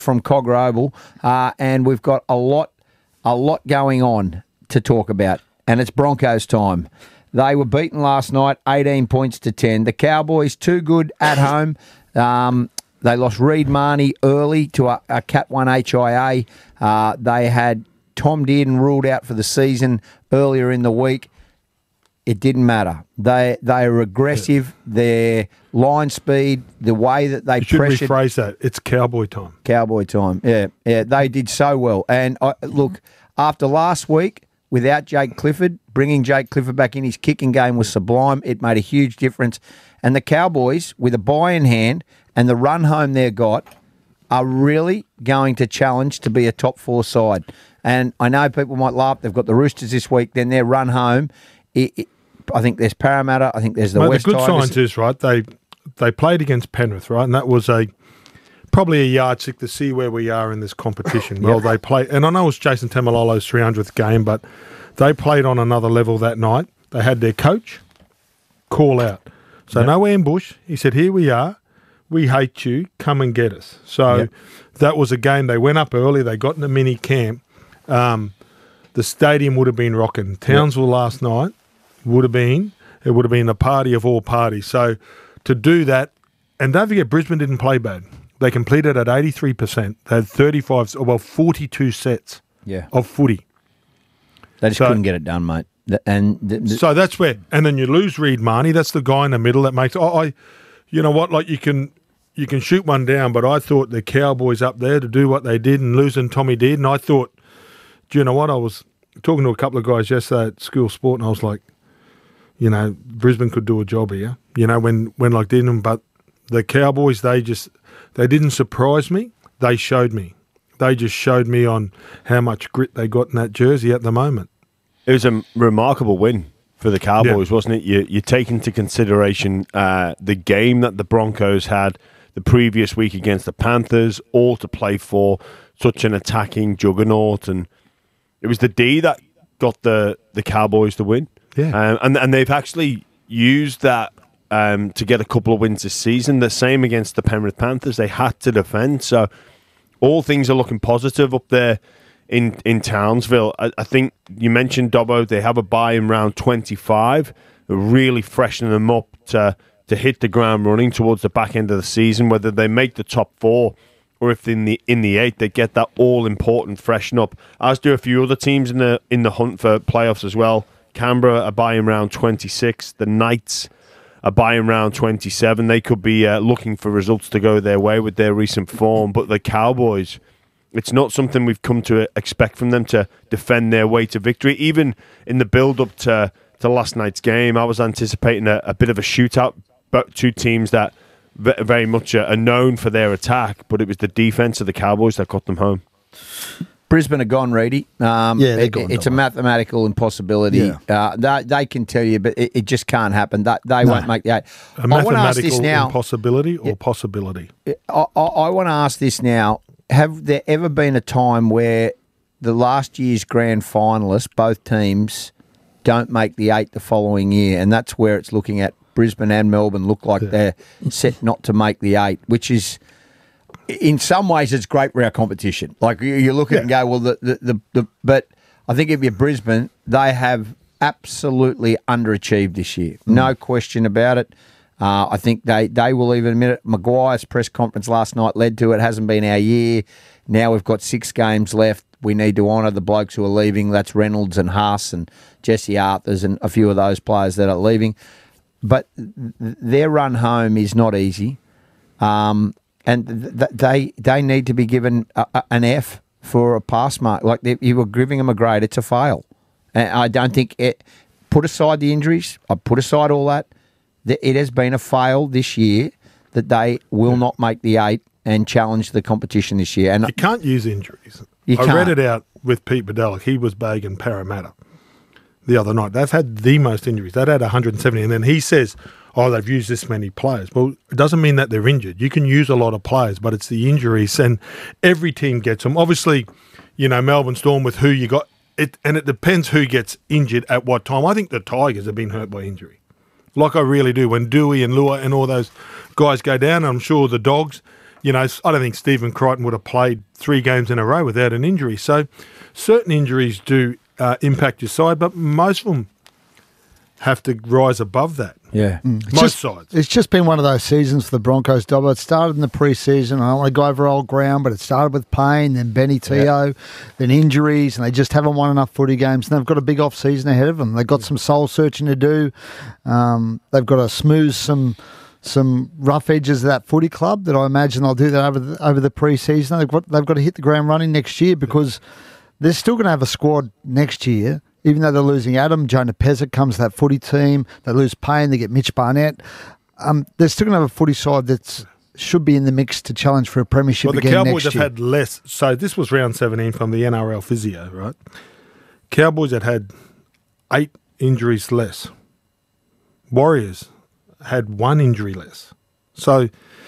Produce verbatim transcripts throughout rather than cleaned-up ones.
from Cogger Oval, uh, and we've got a lot, a lot going on to talk about, and it's Broncos time. They were beaten last night, eighteen points to ten. The Cowboys, too good at home. Um, they lost Reed Marnie early to a, a Cat one H I A. Uh, they had Tom Dearden ruled out for the season earlier in the week. It didn't matter. They they are aggressive. Their line speed, the way that they you should pressured. rephrase that. It's Cowboy time. Cowboy time. Yeah, yeah. They did so well. And I, look, after last week, without Jake Clifford, bringing Jake Clifford back in, his kicking game was sublime. It made a huge difference. And the Cowboys, with a bye in hand and the run home they've got, are really going to challenge to be a top four side. And I know people might laugh. They've got the Roosters this week. Then their run home. It, it, I think there's Parramatta. I think there's the Mate, West the good Tigers. signs is, right, they they played against Penrith, right, and that was a probably a yardstick to see where we are in this competition. Well, they played, and I know it was Jason Tamalolo's three hundredth game, but they played on another level that night. They had their coach call out. So yep. no ambush. He said, here we are. We hate you. Come and get us. So yep. that was a game. They went up early. They got in a mini camp. Um, the stadium would have been rocking. Townsville yep. last night would have been, it would have been a party of all parties. So to do that, and don't forget, Brisbane didn't play bad. They completed at eighty-three percent. They had thirty-five, well, forty-two sets yeah. of footy. They just so, couldn't get it done, mate. The, and the, the, so that's where, and then you lose Reed Marnie. That's the guy in the middle that makes. Oh, I, you know what? Like you can, you can shoot one down, but I thought the Cowboys up there to do what they did and losing Tommy did, and I thought, do you know what? I was talking to a couple of guys yesterday at school sport, and I was like, you know, Brisbane could do a job here. You know, when when like didn't, but the Cowboys, they just they didn't surprise me. They showed me. They just showed me on how much grit they got in that jersey at the moment. It was a remarkable win for the Cowboys, yeah. wasn't it? You you take into consideration uh, the game that the Broncos had the previous week against the Panthers, all to play for, such an attacking juggernaut, and it was the D that got the, the Cowboys to win. Yeah, um, and and they've actually used that um, to get a couple of wins this season. The same against the Penrith Panthers; they had to defend, so all things are looking positive up there in in Townsville. I, I think you mentioned Dobbo. They have a bye in round twenty-five, really freshening them up to to hit the ground running towards the back end of the season. Whether they make the top four or if in the in the eight, they get that all important freshen up. As do a few other teams in the in the hunt for playoffs as well. Canberra are buying round twenty-six. The Knights are buying round twenty-seven. They could be uh, looking for results to go their way with their recent form. But the Cowboys, it's not something we've come to expect from them to defend their way to victory. Even in the build-up to, to last night's game, I was anticipating a, a bit of a shootout. But two teams that very much are known for their attack, but it was the defense of the Cowboys that got them home. Brisbane are gone, Reedy. Um, yeah, they're it, gone. It's a mathematical impossibility. Yeah. Uh, they, they can tell you, but it, it just can't happen. They, they No. won't make the eight. A I want to ask mathematical this now. impossibility or Yeah. possibility? I, I, I want to ask this now. Have there ever been a time where the last year's grand finalists, both teams, don't make the eight the following year? And that's where it's looking at. Brisbane and Melbourne look like yeah. they're set not to make the eight, which is, in some ways, it's great for our competition. Like you, you look at yeah. it and go, well, the, the, the, the but I think if you're Brisbane, they have absolutely underachieved this year. Mm. No question about it. Uh, I think they, they will even admit it. Maguire's press conference last night led to it. Hasn't been our year. Now we've got six games left. We need to honour the blokes who are leaving. That's Reynolds and Haas and Jesse Arthurs and a few of those players that are leaving. But their run home is not easy, um, and th- they they need to be given a, a, an F for a pass mark. Like they, you were giving them a grade, it's a fail. And I don't think it. Put aside the injuries, I put aside all that. It has been a fail this year that they will not make the eight and challenge the competition this year. And you can't use injuries. You I can't. read it out with Pete Bedell. He was bagging Parramatta the other night. They've had the most injuries. They've had one hundred seventy. And then he says, oh, they've used this many players. Well, it doesn't mean that they're injured. You can use a lot of players, but it's the injuries. And every team gets them. Obviously, you know, Melbourne Storm with who you got. It, and it depends who gets injured at what time. I think the Tigers have been hurt by injury. Like I really do. When Dewey and Lua and all those guys go down, I'm sure the Dogs, you know, I don't think Stephen Crichton would have played three games in a row without an injury. So certain injuries do uh, impact your side, but most of them have to rise above that. Yeah. Mm. It's Most just, sides. It's just been one of those seasons for the Broncos, Dobbo. It started in the pre-season. I don't want to go over old ground, but it started with pain, then Benny Teo, yeah. then injuries, and they just haven't won enough footy games. And they've got a big off-season ahead of them. They've got some soul-searching to do. Um, they've got to smooth some some rough edges of that footy club that I imagine they'll do that over the, over the pre-season. They've got, they've got to hit the ground running next year because they're still going to have a squad next year. Even though they're losing Adam, Jonah Pezic comes to that footy team. They lose Payne, they get Mitch Barnett. Um, they're still going to have a footy side that should be in the mix to challenge for a premiership well, the again Cowboys next have year. had less. So this was round seventeen from the N R L physio, right? Cowboys had had eight injuries less. Warriors had one injury less. So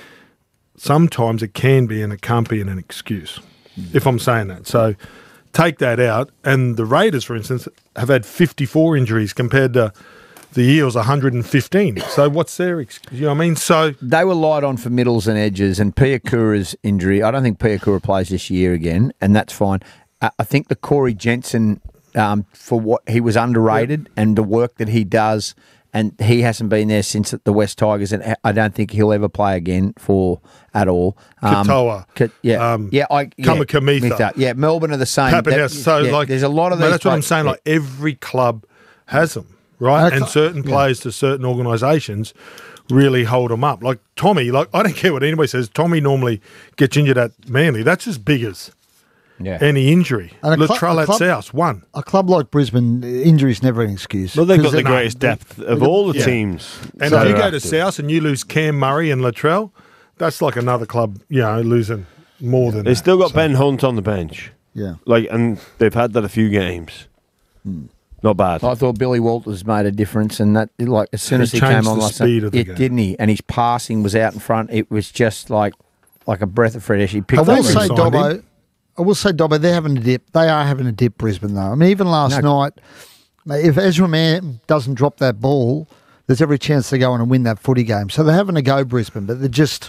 sometimes it can be and it can't be an excuse, mm. if I'm saying that. So take that out, and the Raiders, for instance, have had fifty-four injuries compared to the Eels one hundred fifteen. So what's their excuse? You know what I mean? So they were light on for middles and edges, and Piakura's injury, I don't think Piakura plays this year again, and that's fine. Uh, I think the Corey Jensen, um, for what he was underrated yep. and the work that he does, and he hasn't been there since the West Tigers, and I don't think he'll ever play again for at all. Um, Katoa. Ka- yeah, um, yeah, I, yeah, Kamakamita. Yeah, Melbourne are the same. That, so yeah, like, there's a lot of these. That's what I'm players, saying. yeah. Like every club has them, right? Okay. And certain players yeah. to certain organisations really hold them up. Like Tommy, like I don't care what anybody says. Tommy normally gets injured at Manly. That's as big as yeah. any injury. And a Latrell at club, South, one. A club like Brisbane, injury's never an excuse. Well, they've got the they, greatest no, depth of all the yeah. teams. And so if you go to active. South and you lose Cam Murray and Latrell, that's like another club, you know, losing more than They've that. still got So- Ben Hunt on the bench. Yeah. Like, and they've had that a few games. Hmm. Not bad. I thought Billy Walters made a difference, and that like as soon He as he changed came on the last speed night, of the it game. didn't he? And his passing was out in front. It was just like like a breath of fresh air. He picked I up will every say, signed Dobbo, him. I will say, Dobbo, they're having a dip. They are having a dip, Brisbane, though. I mean, even last No. night, if Ezra Mann doesn't drop that ball, there's every chance they go on and win that footy game. So they're having a go, Brisbane, but they're just...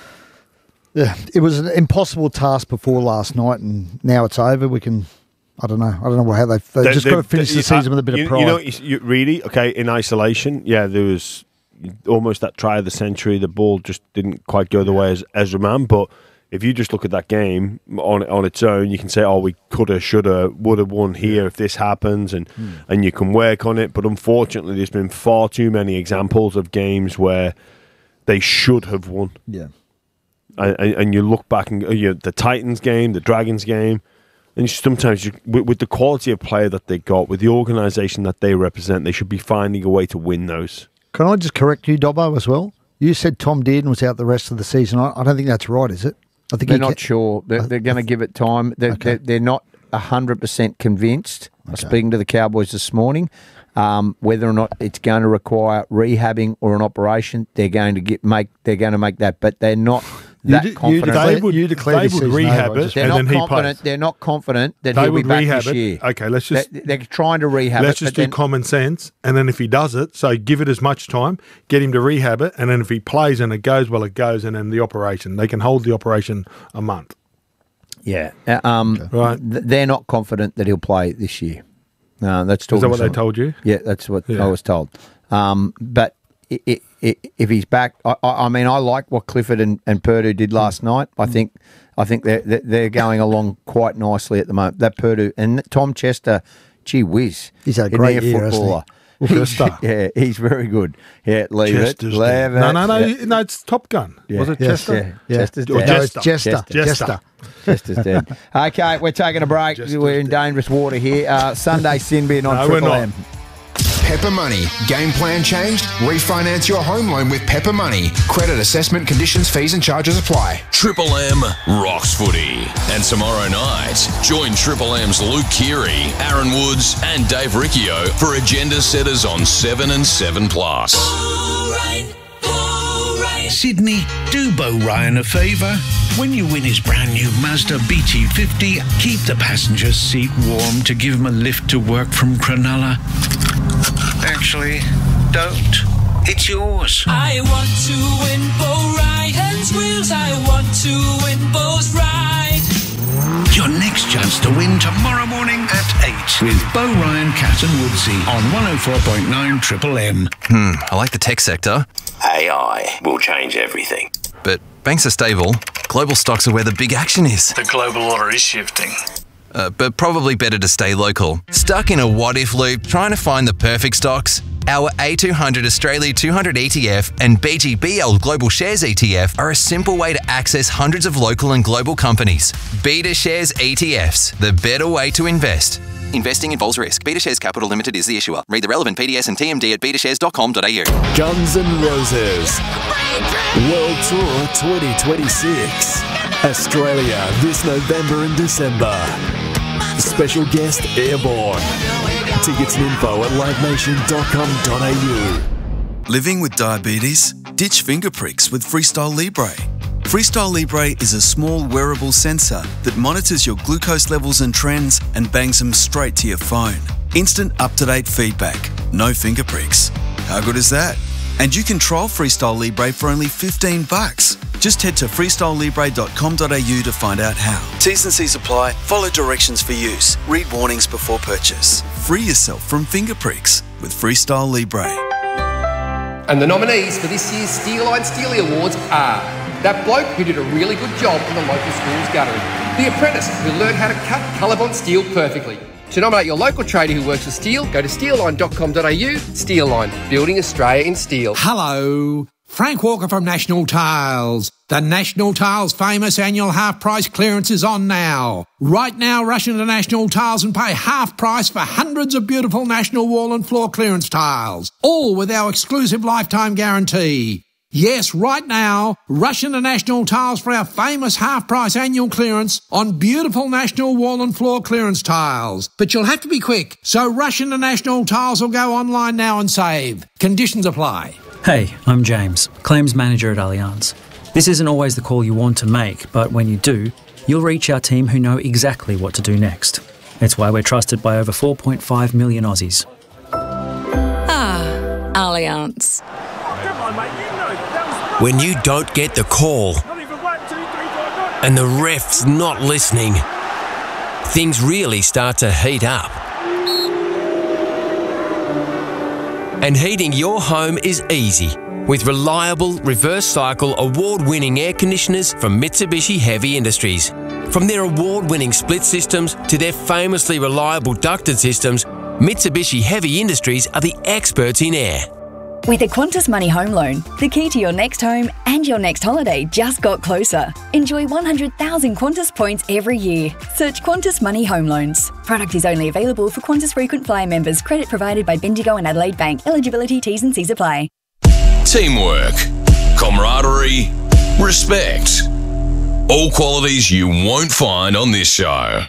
Yeah, it was an impossible task before last night, and now it's over. We can... I don't know. I don't know how they... They've They- just they- got to finish they- the season uh, with a bit you, of pride. You know, you, you, really, okay, in isolation, yeah, there was almost that try of the century. The ball just didn't quite go the way as Ezra Mann, but if you just look at that game on on its own, you can say, oh, we coulda, shoulda, woulda won here if this happens, and, Hmm. and you can work on it. But unfortunately, there's been far too many examples of games where they should have won. yeah. And, and, and you look back and you know, the Titans game, the Dragons game, and you, sometimes you, with, with the quality of player that they got, with the organisation that they represent, they should be finding a way to win those. Can I just correct you, Dobbo, as well? You said Tom Dearden was out the rest of the season. I, I don't think that's right, is it? I think They're he not ca- sure. They're, they're going to give it time. They're, Okay. they're, they're not one hundred percent convinced. I was speaking to the Cowboys this morning. Um, whether or not it's going to require rehabbing or an operation, they're going to get make. They're going to make that, but they're not You that de- you confident. declare- They would, you declare they this would season rehab over, it, just- they're and not then he confident. plays. They're not confident that They he'll be would back rehab this it. year. Okay, let's just They, they're trying to rehab let's it. just but do then- common sense, and then if he does it, so give it as much time, get him to rehab it, and then if he plays and it goes, well, it goes, and then the operation, they can hold the operation a month. Yeah, Uh, um, Right. th- they're not confident that he'll play this year. No, that's Is that talking what they some- told you? Yeah, that's what Yeah. I was told. Um, but i i i if he's back, I, I I mean, I like what Clifford and, and Purdue did last night. I think, I think they're they're they're going along quite nicely at the moment. That Purdue and Tom Chester, gee whiz, He's had a isn't great he year, hasn't he? footballer. Chester. Yeah, he's very good. Yeah, leave Chester's it. dead. Leave No, it. no, no, Yeah. no, it's Top Gun. Yeah. Was it Yes, Chester? yeah. Chester's Or dead. No, it's Jester. Jester. Jester. Jester. Chester's dead. Okay, we're taking a break. Chester's we're in dead. dangerous water here. Uh, Sunday sin bin on No, we're Triple not. M. Pepper Money. Game plan changed? Refinance your home loan with Pepper Money. Credit assessment conditions, fees and charges apply. Triple M rocks footy. And tomorrow night, join Triple M's Luke Keary, Aaron Woods and Dave Riccio for Agenda Setters on seven and seven plus. Sydney, do Bo Ryan a favour. When you win his brand new Mazda B T fifty, keep the passenger seat warm to give him a lift to work from Cronulla. Actually, don't. It's yours. I want to win Bo Ryan's wheels. I want to win Bo's ride. Your next chance to win tomorrow morning at eight with Bo Ryan, Cat and Woodsy on one oh four point nine Triple M. Hmm, I like the tech sector. A I will change everything. But banks are stable. Global stocks are where the big action is. The global order is shifting. Uh, but probably better to stay local. Stuck in a what-if loop trying to find the perfect stocks? Our A two hundred Australia two hundred E T F and B G B L Global Shares E T F are a simple way to access hundreds of local and global companies. Beta Shares E T Fs, the better way to invest. Investing involves risk. Beta Shares Capital Limited is the issuer. Read the relevant P D S and T M D at beta shares dot com dot a u. Guns N' Roses World Tour twenty twenty-six. Australia this November and December. Special guest Airborne. Tickets and info at live nation dot com dot a u. Living with diabetes? Ditch finger pricks with Freestyle Libre. Freestyle Libre is a small wearable sensor that monitors your glucose levels and trends and bangs them straight to your phone. Instant up-to-date feedback. No finger pricks. How good is that? And you can trial Freestyle Libre for only fifteen bucks. Just head to freestyle libre dot com dot a u to find out how. T's and C's apply. Follow directions for use. Read warnings before purchase. Free yourself from finger pricks with Freestyle Libre. And the nominees for this year's Steeline Steely Awards are that bloke who did a really good job in the local school's guttering, the apprentice who learned how to cut Colorbond steel perfectly. To nominate your local trader who works with steel, go to steelline dot com dot a u. Steelline, building Australia in steel. Hello, Frank Walker from National Tiles. The National Tiles famous annual half price clearance is on now. Right now, rush into National Tiles and pay half price for hundreds of beautiful National wall and floor clearance tiles, all with our exclusive lifetime guarantee. Yes, right now, rush into National Tiles for our famous half-price annual clearance on beautiful National wall and floor clearance tiles. But you'll have to be quick, so rush into National Tiles or go online now and save. Conditions apply. Hey, I'm James, Claims Manager at Allianz. This isn't always the call you want to make, but when you do, you'll reach our team who know exactly what to do next. It's why we're trusted by over four point five million Aussies. Ah, Allianz. When you don't get the call and the ref's not listening, things really start to heat up. And heating your home is easy with reliable, reverse cycle, award-winning air conditioners from Mitsubishi Heavy Industries. From their award-winning split systems to their famously reliable ducted systems, Mitsubishi Heavy Industries are the experts in air. With a Qantas Money Home Loan, the key to your next home and your next holiday just got closer. Enjoy one hundred thousand Qantas points every year. Search Qantas Money Home Loans. Product is only available for Qantas Frequent Flyer members. Credit provided by Bendigo and Adelaide Bank. Eligibility T's and C's apply. Teamwork, camaraderie, respect. All qualities you won't find on this show.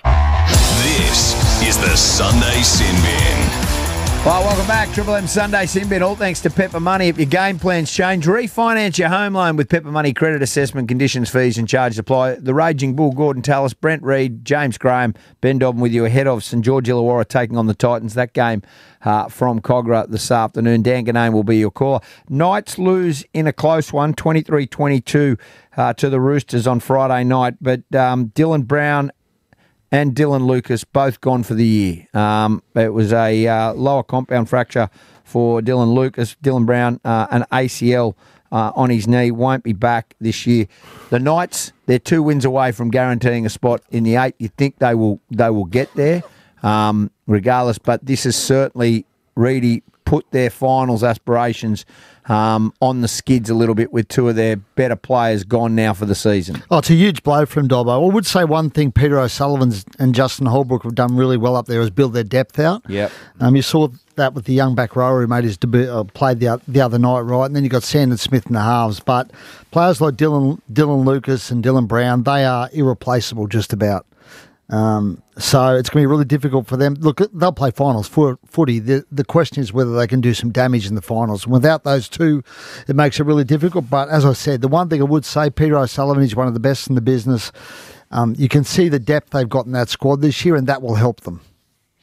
This is the Sunday Sin Bin. Well, welcome back. Triple M Sunday Sin Bin. All thanks to Pepper Money. If your game plans change, refinance your home loan with Pepper Money. Credit assessment, conditions, fees and charges apply. The Raging Bull, Gordon Tallis, Brent Reid, James Graham, Ben Dobbin with you ahead of St George Illawarra taking on the Titans. That game uh, from Cogra this afternoon. Dan Ganane will be your caller. Knights lose in a close one, twenty-three twenty-two uh, to the Roosters on Friday night. But um, Dylan Brown and Dylan Lucas both gone for the year. Um, it was a uh, lower compound fracture for Dylan Lucas. Dylan Brown, uh, an A C L uh, on his knee, won't be back this year. The Knights, they're two wins away from guaranteeing a spot in the eight. You think they will they will get there, um, regardless. But this has certainly really put their finals aspirations um, on the skids a little bit with two of their better players gone now for the season. Oh, it's a huge blow from Dobbo. I would say one thing Peter O'Sullivan and Justin Holbrook have done really well up there is build their depth out. Yep. Um, you saw that with the young back rower who made his debut, uh, played the, the other night, right? And then you got Sandon Smith in the halves. But players like Dylan, Dylan Lucas and Dylan Brown, they are irreplaceable just about. Um, so it's going to be really difficult for them. Look, they'll play finals for footy. The, the question is whether they can do some damage in the finals. Without those two, it makes it really difficult. But as I said, the one thing I would say, Peter O'Sullivan is one of the best in the business. Um, you can see the depth they've got in that squad this year, and that will help them.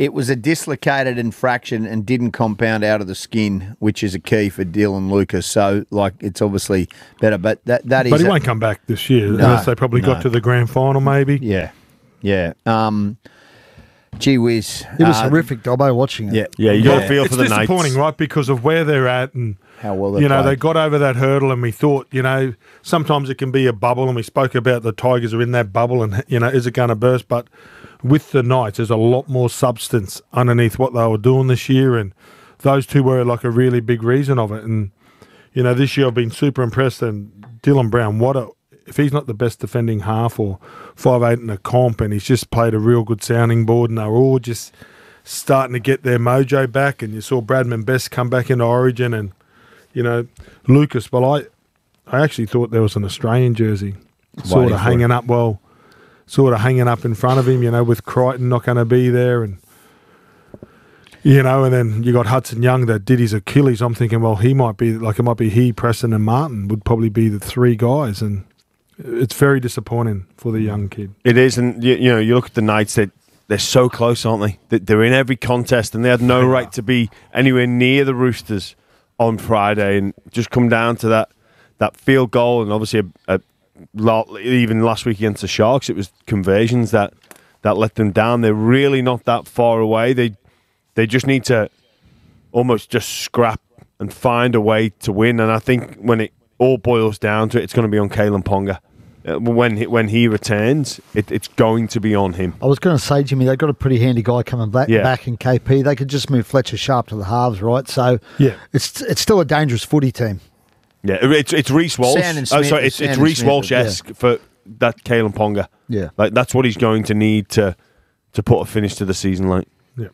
it was a dislocated infraction and didn't compound out of the skin, which is a key for Dylan Lucas. So, like, it's obviously better. But that that is. But he a- won't come back this year No, unless they probably no. got to the grand final, maybe. Yeah, yeah. Um, gee whiz, It was uh, horrific, Dobbo, watching it. Yeah, Yeah, you got to feel it's for the Knights. disappointing, right? Because of where they're at and how well they you know played. they got over that hurdle, and we thought, you know, sometimes it can be a bubble, and we spoke about the Tigers are in that bubble, and you know, is it going to burst? But with the Knights, there's a lot more substance underneath what they were doing this year, and those two were like a really big reason of it. And you know, this year I've been super impressed. And Dylan Brown, what a if he's not the best defending half or five eight in a comp, and he's just played a real good sounding board, and they were all just starting to get their mojo back. And you saw Bradman Best come back into Origin, and you know, Lucas. Well, I I actually thought there was an Australian jersey sort Waiting of for hanging it. up. Well, sort of hanging up in front of him, you know, with Crichton not going to be there, and you know, and then you got Hudson Young that did his Achilles. I'm thinking, well, he might be like it might be he, Preston, and Martin would probably be the three guys, and it's very disappointing for the young kid. It is, and you, you know, you look at the Knights. They they're so close, aren't they? They- They're in every contest, and they had no right to be anywhere near the Roosters on Friday, and just come down to that that field goal, and obviously a, a lot, even last week against the Sharks, it was conversions that that let them down. They're really not that far away. They they just need to almost just scrap and find a way to win. And I think when it all boils down to it, it's going to be on Kalen Ponga. Uh, when he, when he returns, it, it's going to be on him. I was going to say, Jimmy, they've got a pretty handy guy coming back, Yeah. back in K P. They could just move Fletcher Sharp to the halves, right? So yeah, it's it's still a dangerous footy team. Yeah, it's it's Reece Walsh. Sandon Oh, Smith- sorry, it's, it's Sandon Reece Smith, Walsh-esque for that Kalen Ponga. Yeah. Like that's what he's going to need to to put a finish to the season. Like,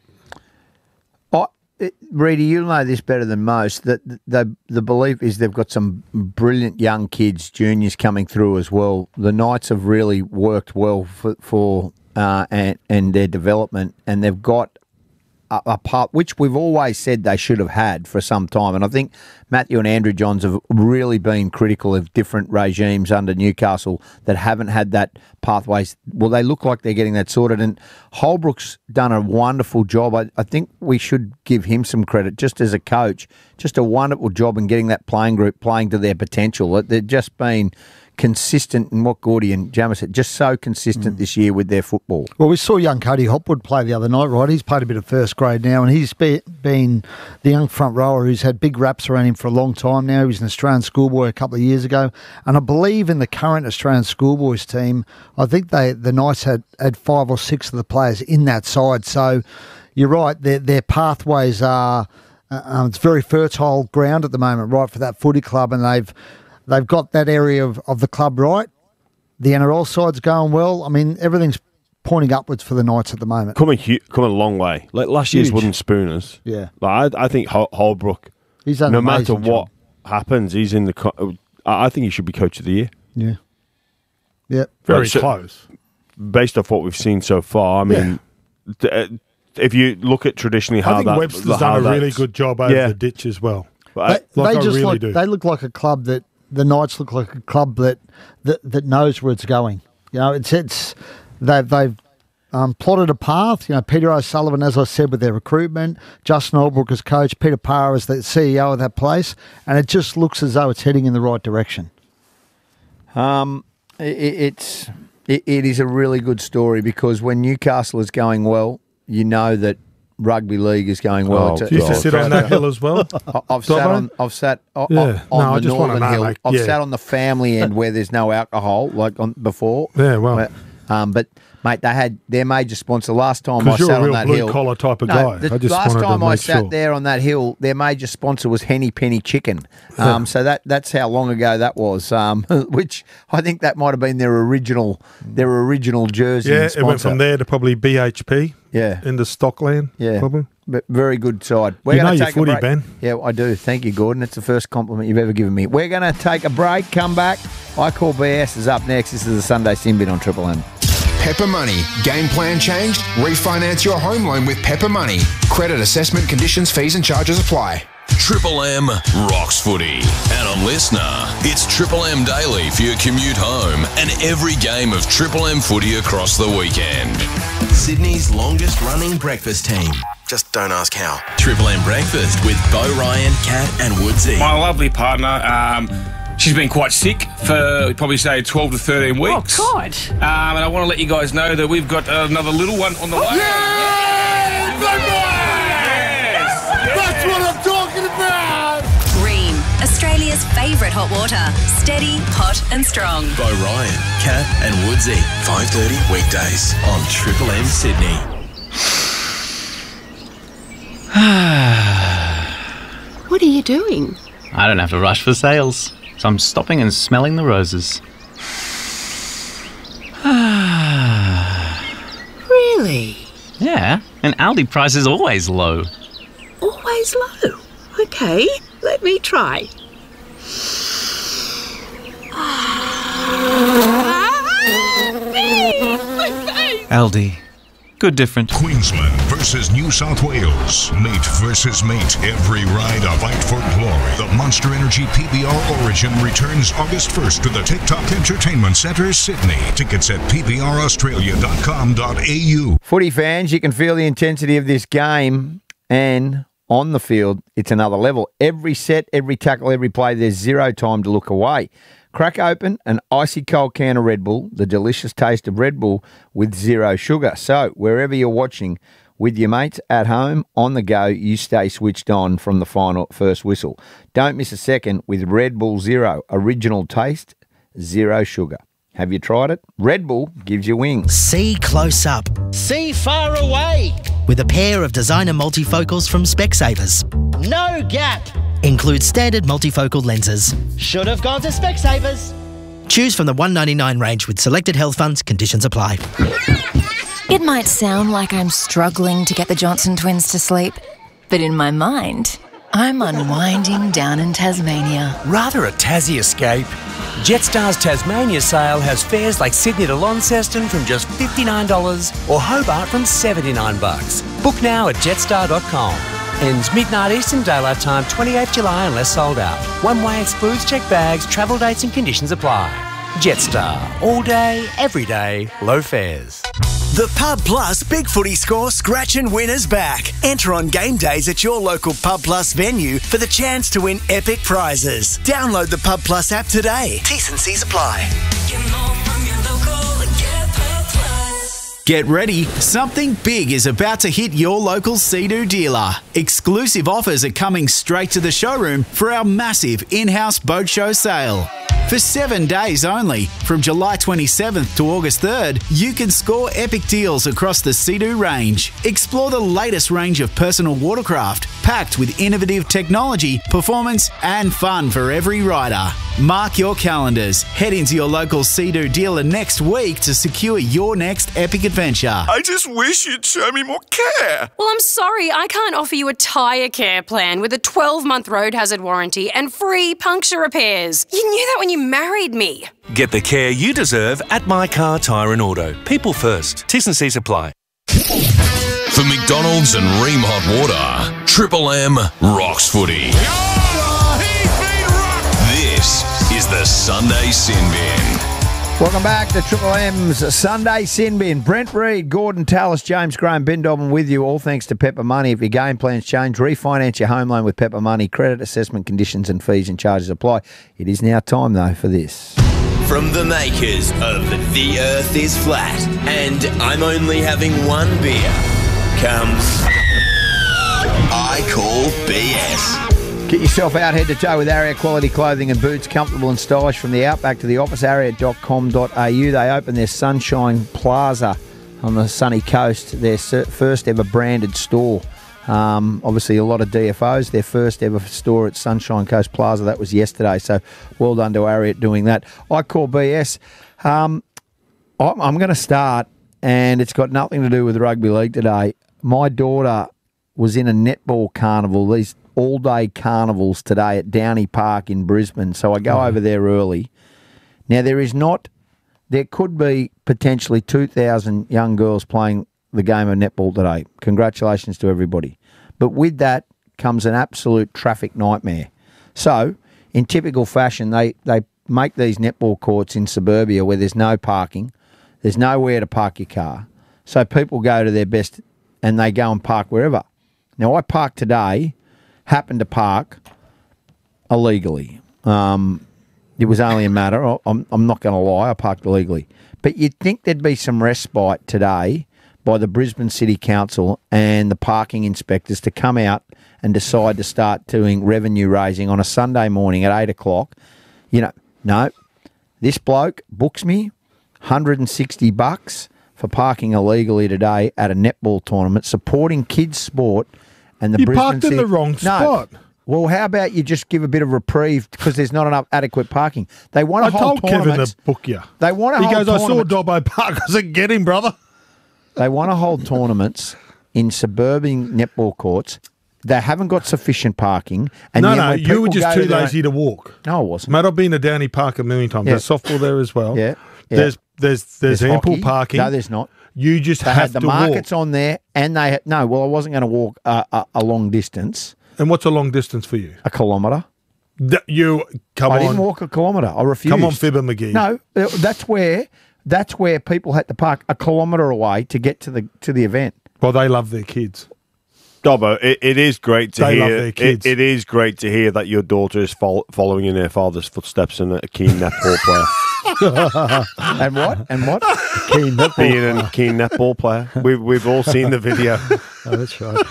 I, it, Reedy, you'll know this better than most. That the the belief is they've got some brilliant young kids, juniors coming through as well. The Knights have really worked well for, for uh, and and their development, and they've got a, a part which we've always said they should have had for some time. And I think Matthew and Andrew Johns have really been critical of different regimes under Newcastle that haven't had that pathways. Well, they look like they're getting that sorted. And Holbrook's done a wonderful job. I, I think we should give him some credit just as a coach. Just a wonderful job in getting that playing group playing to their potential. They've just been consistent in what Gordy and Jammer said, just so consistent this year with their football. Well, we saw young Cody Hopwood play the other night, right? He's played a bit of first grade now, and he's be, been the young front rower who's had big raps around him for a long time now. He was an Australian schoolboy a couple of years ago, and I believe in the current Australian schoolboys team, I think they the Knights had, had five or six of the players in that side. So you're right, their, their pathways are, uh, um, it's very fertile ground at the moment, right, for that footy club, and they've They've got that area of, of the club right. The N R L side's going well. I mean, everything's pointing upwards for the Knights at the moment. coming hu- coming a long way. Like last year's Huge. wooden spooners. Yeah. Like I, I think Hol- Holbrook. He's done no an matter amazing what job. happens, he's in the. Co- I I think he should be coach of the year. Yeah. Yeah. Very Like, so- close. Based off what we've seen so far, I mean, th- uh, if you look at traditionally how I think that Webster's how done a really that's- good job over Yeah. the ditch as well. They, like they I just really look, do. they look like a club that the Knights look like a club that that, that knows where it's going. You know, it's it's they've they've um, plotted a path. You know, Peter O'Sullivan, as I said, with their recruitment, Justin Holbrook as coach, Peter Parr as the C E O of that place, and it just looks as though it's heading in the right direction. Um, it, it's it, it is a really good story because when Newcastle is going well, you know that rugby league is going well. Oh, It's a- do you used to it's sit a- on that hill as well? I- I've sat Dobbo? on. I've sat o- Yeah. o- on No, I the just wanna northern know, hill. mate. I've Yeah. sat on the family end where there's no alcohol, like on before. Yeah, well. Where- um, but mate, they had their major sponsor last time I 'Cause you're a sat on real that blue hill. collar type of No, guy. the I just last wanted to time I make sat sure. there on that hill, their major sponsor was Henny Penny Chicken. Um, so that that's how long ago that was. Um, which I think that might have been their original their original jersey. Yeah, and it went sponsor. from there to probably B H P. Yeah. Into Stockland. Yeah, Probably. but very good side. You know gonna your take footy, a break. Ben. Yeah, I do. Thank you, Gordon. It's the first compliment you've ever given me. We're going to take a break. Come back. I Call B S is up next. This is the Sunday Sin Bin on Triple M. Pepper Money. Game plan changed? Refinance your home loan with Pepper Money. Credit assessment conditions, fees and charges apply. Triple M rocks footy. And on Listener, it's Triple M Daily for your commute home and every game of Triple M footy across the weekend. Sydney's longest running breakfast team. Just don't ask how. Triple M Breakfast with Bo Ryan, Kat and Woodsy. My lovely partner, um, she's been quite sick for probably say twelve to thirteen weeks. Oh, God. Um, and I want to let you guys know that we've got another little one on the way. Yeah! Yes! That's what I'm talking about! Ream, Australia's favourite hot water. Steady, hot and strong. Bo Ryan, Kat and Woodsy. five thirty weekdays on Triple M Sydney. What are you doing? I don't have to rush for sales, so I'm stopping and smelling the roses. Really? Yeah, and Aldi price is always low. Always low. Okay, let me try. Aldi. Good different. Queensland versus New South Wales. Mate versus mate. Every ride a fight for glory. The Monster Energy P B R Origin returns August first to the TikTok Entertainment Centre, Sydney. Tickets at p b r australia dot com dot a u. Footy fans, you can feel the intensity of this game, and on the field, it's another level. Every set, every tackle, every play, there's zero time to look away. Crack open an icy cold can of Red Bull, the delicious taste of Red Bull with zero sugar. So wherever you're watching, with your mates, at home, on the go, you stay switched on from the final first whistle. Don't miss a second with Red Bull Zero. Original taste, zero sugar. Have you tried it? Red Bull gives you wings. See close up. See far away. With a pair of designer multifocals from Specsavers. No gap. Includes standard multifocal lenses. Should have gone to Specsavers. Choose from the one ninety-nine range with selected health funds. Conditions apply. It might sound like I'm struggling to get the Johnson twins to sleep, but in my mind, I'm unwinding down in Tasmania. Rather a Tassie escape? Jetstar's Tasmania sale has fares like Sydney to Launceston from just fifty-nine dollars or Hobart from seventy-nine bucks. Book now at jetstar dot com. Ends midnight Eastern Daylight Time, twenty-eighth July unless sold out. One way excludes checked bags, travel dates and conditions apply. Jetstar. All day, every day, low fares. The Pub Plus Big Footy Score Scratch and Win is back. Enter on game days at your local Pub Plus venue for the chance to win epic prizes. Download the Pub Plus app today. T's and C's apply. Get ready, something big is about to hit your local Sea-Doo dealer. Exclusive offers are coming straight to the showroom for our massive in-house boat show sale. For seven days only, from July twenty-seventh to August third, you can score epic deals across the Sea-Doo range. Explore the latest range of personal watercraft, packed with innovative technology, performance and fun for every rider. Mark your calendars. Head into your local Sea-Doo dealer next week to secure your next epic adventure. I just wish you'd show me more care. Well, I'm sorry, I can't offer you a tyre care plan with a twelve-month road hazard warranty and free puncture repairs. You knew that when you married me. Get the care you deserve at My Car Tyre and Auto. People first. T's and C's apply. For McDonald's and Ream Hot Water, Triple M rocks footy. This is the Sunday Sin Bin. Welcome back to Triple M's Sunday Sin Bin. Brent Reid, Gordon Tallis, James Graham, Ben Dobbin with you, all thanks to Pepper Money. If your game plans change, refinance your home loan with Pepper Money. Credit assessment conditions and fees and charges apply. It is now time, though, for this. From the makers of The Earth is Flat and I'm only having one beer comes I Call B S. Get yourself out head to toe with Aria quality clothing and boots, comfortable and stylish from the outback to the office. Aria dot com dot a u. They open their Sunshine Plaza on the sunny coast, their first ever branded store. Um, obviously, a lot of D F Os. Their first ever store at Sunshine Coast Plaza. That was yesterday. So well done to Ariat doing that. I Call B S. Um, I'm going to start, and it's got nothing to do with rugby league today. My daughter was in a netball carnival, these all-day carnivals today at Downey Park in Brisbane. So I go oh. over there early. Now, there is not, there could be potentially two thousand young girls playing the game of netball today. Congratulations to everybody. But with that comes an absolute traffic nightmare. So, in typical fashion, they, they make these netball courts in suburbia where there's no parking, there's nowhere to park your car. So people go to their best and they go and park wherever. Now, I parked today, happened to park illegally. Um, it was only a matter, I'm, I'm not going to lie, I parked illegally. But you'd think there'd be some respite today by the Brisbane City Council and the parking inspectors to come out and decide to start doing revenue raising on a Sunday morning at eight o'clock. You know, no, this bloke books me one hundred sixty bucks for parking illegally today at a netball tournament, supporting kids' sport. And the You Brisbane parked in City- the wrong No. spot. Well, how about you just give a bit of reprieve because there's not enough adequate parking? They want I to hold told Kevin tournaments. to book you. They want to He hold goes, I saw tournaments. Dobbo Park. I said, get him, brother. They want to hold tournaments in suburban netball courts. They haven't got sufficient parking. And no, then no, when you were people just go too to their lazy own- to walk. No, I wasn't. Mate, I've been to Downey Park a million times. Yeah. There's softball there as well. Yeah, yeah. There's there's there's, ample hockey. parking. No, there's not. You just They have had the to markets walk. on there, and they had, no. Well, I wasn't going to walk a, a, a long distance. And what's a long distance for you? A kilometre. Th- you come I on. didn't walk a kilometre. I refused. Come on, Fibber McGee. No, uh, that's where that's where people had to park a kilometre away to get to the to the event. Well, they love their kids. Dobbo, it, it is great to They love hear. their It, kids. it is great to hear that your daughter is fol- following in her father's footsteps and a keen netball player. And what? And what? Keen netball Being a keen netball player. We've we've all seen the video. Oh, that's right.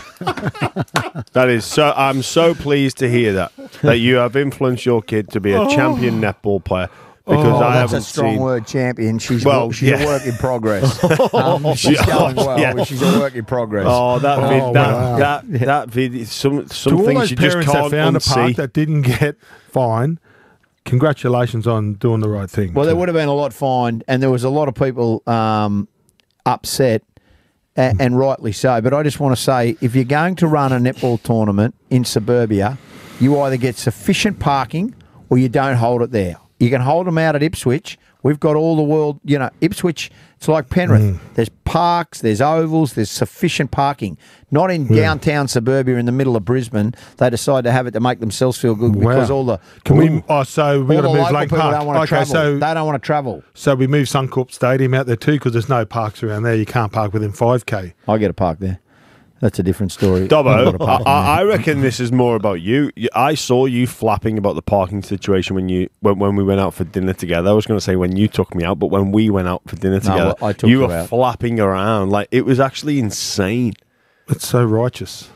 That is so. I'm so pleased to hear that that you have influenced your kid to be a Oh. champion netball player. Because Oh, I that's haven't a strong seen. word, champion. She's Well, well, she's yeah. a work in progress. Um, she's going well, Yeah. but she's a work in progress. Oh, that vid- Oh, that, wow. that that video. Some some To all things those you just parents can't that found a park unsee. that didn't get fined, congratulations on doing the right thing. Well, there would have been a lot fined, and there was a lot of people um, upset, a- and rightly so. But I just want to say, if you're going to run a netball tournament in suburbia, you either get sufficient parking or you don't hold it there. You can hold them out at Ipswich. We've got all the world, you know, Ipswich, it's like Penrith. Mm. There's parks, there's ovals, there's sufficient parking. Not in Yeah. downtown suburbia in the middle of Brisbane. They decide to have it to make themselves feel good because Wow. all the Can all, we? Oh, so we all got to the move local Lake people Park. don't want to Okay, travel. so they don't want to travel. so we move Suncorp Stadium out there too because there's no parks around there. You can't park within five k. I get a park there. That's a different story. Dobbo, I've got a I, park there. I I reckon this is more about you. You- I saw you flapping about the parking situation when you when, when we went out for dinner together. I was going to say when you took me out, but when we went out for dinner together, well, I took you you were out. flapping around like it was actually insane. It's so righteous.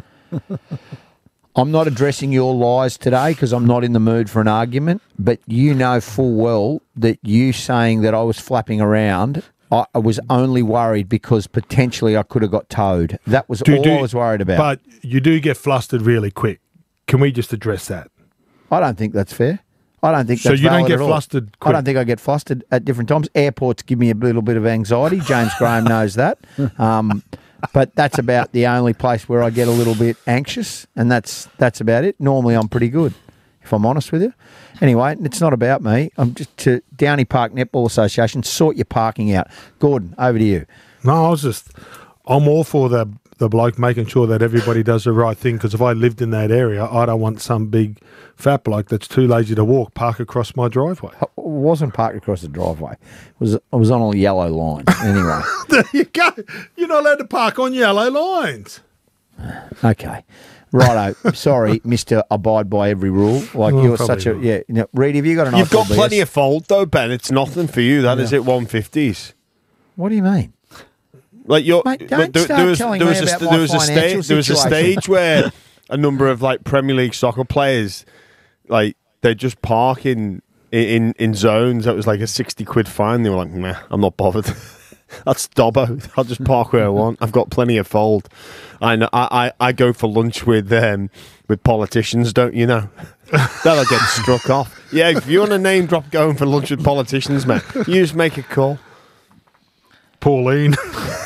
I'm not addressing your lies today because I'm not in the mood for an argument, but you know full well that you saying that I was flapping around, I, I was only worried because potentially I could have got towed. That was Do- all do- I was worried about. But you do get flustered really quick. Can we just address that? I don't think that's fair. I don't think So that's you don't valid get at all. flustered I don't quick? think I get flustered at different times. Airports give me a little bit of anxiety. James Graham knows that. Um, but that's about the only place where I get a little bit anxious, and that's that's about it. Normally, I'm pretty good, if I'm honest with you. Anyway, it's not about me. I'm just to Downey Park Netball Association. Sort your parking out. Gordon, over to you. No, I was just. I'm all for the the bloke making sure that everybody does the right thing. Because if I lived in that area, I don't want some big fat bloke that's too lazy to walk park across my driveway. I wasn't parked across the driveway. It was I was on a yellow line. Anyway, There you go. You're not allowed to park on yellow lines. okay. Righto. Sorry, Mister Abide by every rule. Like Oh, you're probably such a not. yeah. You know, Reed, have you got a nice You've got little plenty B S? of fold though, Ben. It's nothing for you. That is Yeah. at one fifties. What do you mean? Like you're, Mate, but don't there, start there was, telling there me was a, about st- my there was a financial stage. There was a situation. stage where a number of like Premier League soccer players, like they just park in in in zones. That was like a sixty quid fine. They were like, nah, I'm not bothered. That's Dobbo. I'll just park where I want. I've got plenty of fold. I know. I, I, I go for lunch with um, with politicians, don't you know? That'll get struck off. Yeah, if you want a name drop going for lunch with politicians, mate, you just make a call. Pauline.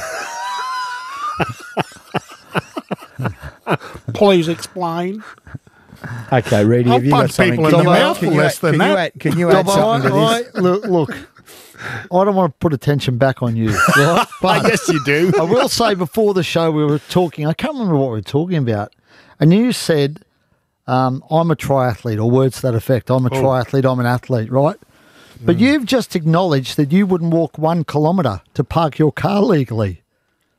Please explain. Okay, Reedy, I'll have you got punch something? people in Can the you add- mouth can for you less add- than can you that. add- Can you add Dobbo, something to I- this? I- look, look, I don't want to put attention back on you, right? But I guess you do. I will say before the show we were talking, I can't remember what we were talking about, and you said, um, I'm a triathlete, or words to that effect. I'm a Oh. triathlete, I'm an athlete, right? But you've just acknowledged that you wouldn't walk one kilometre to park your car legally.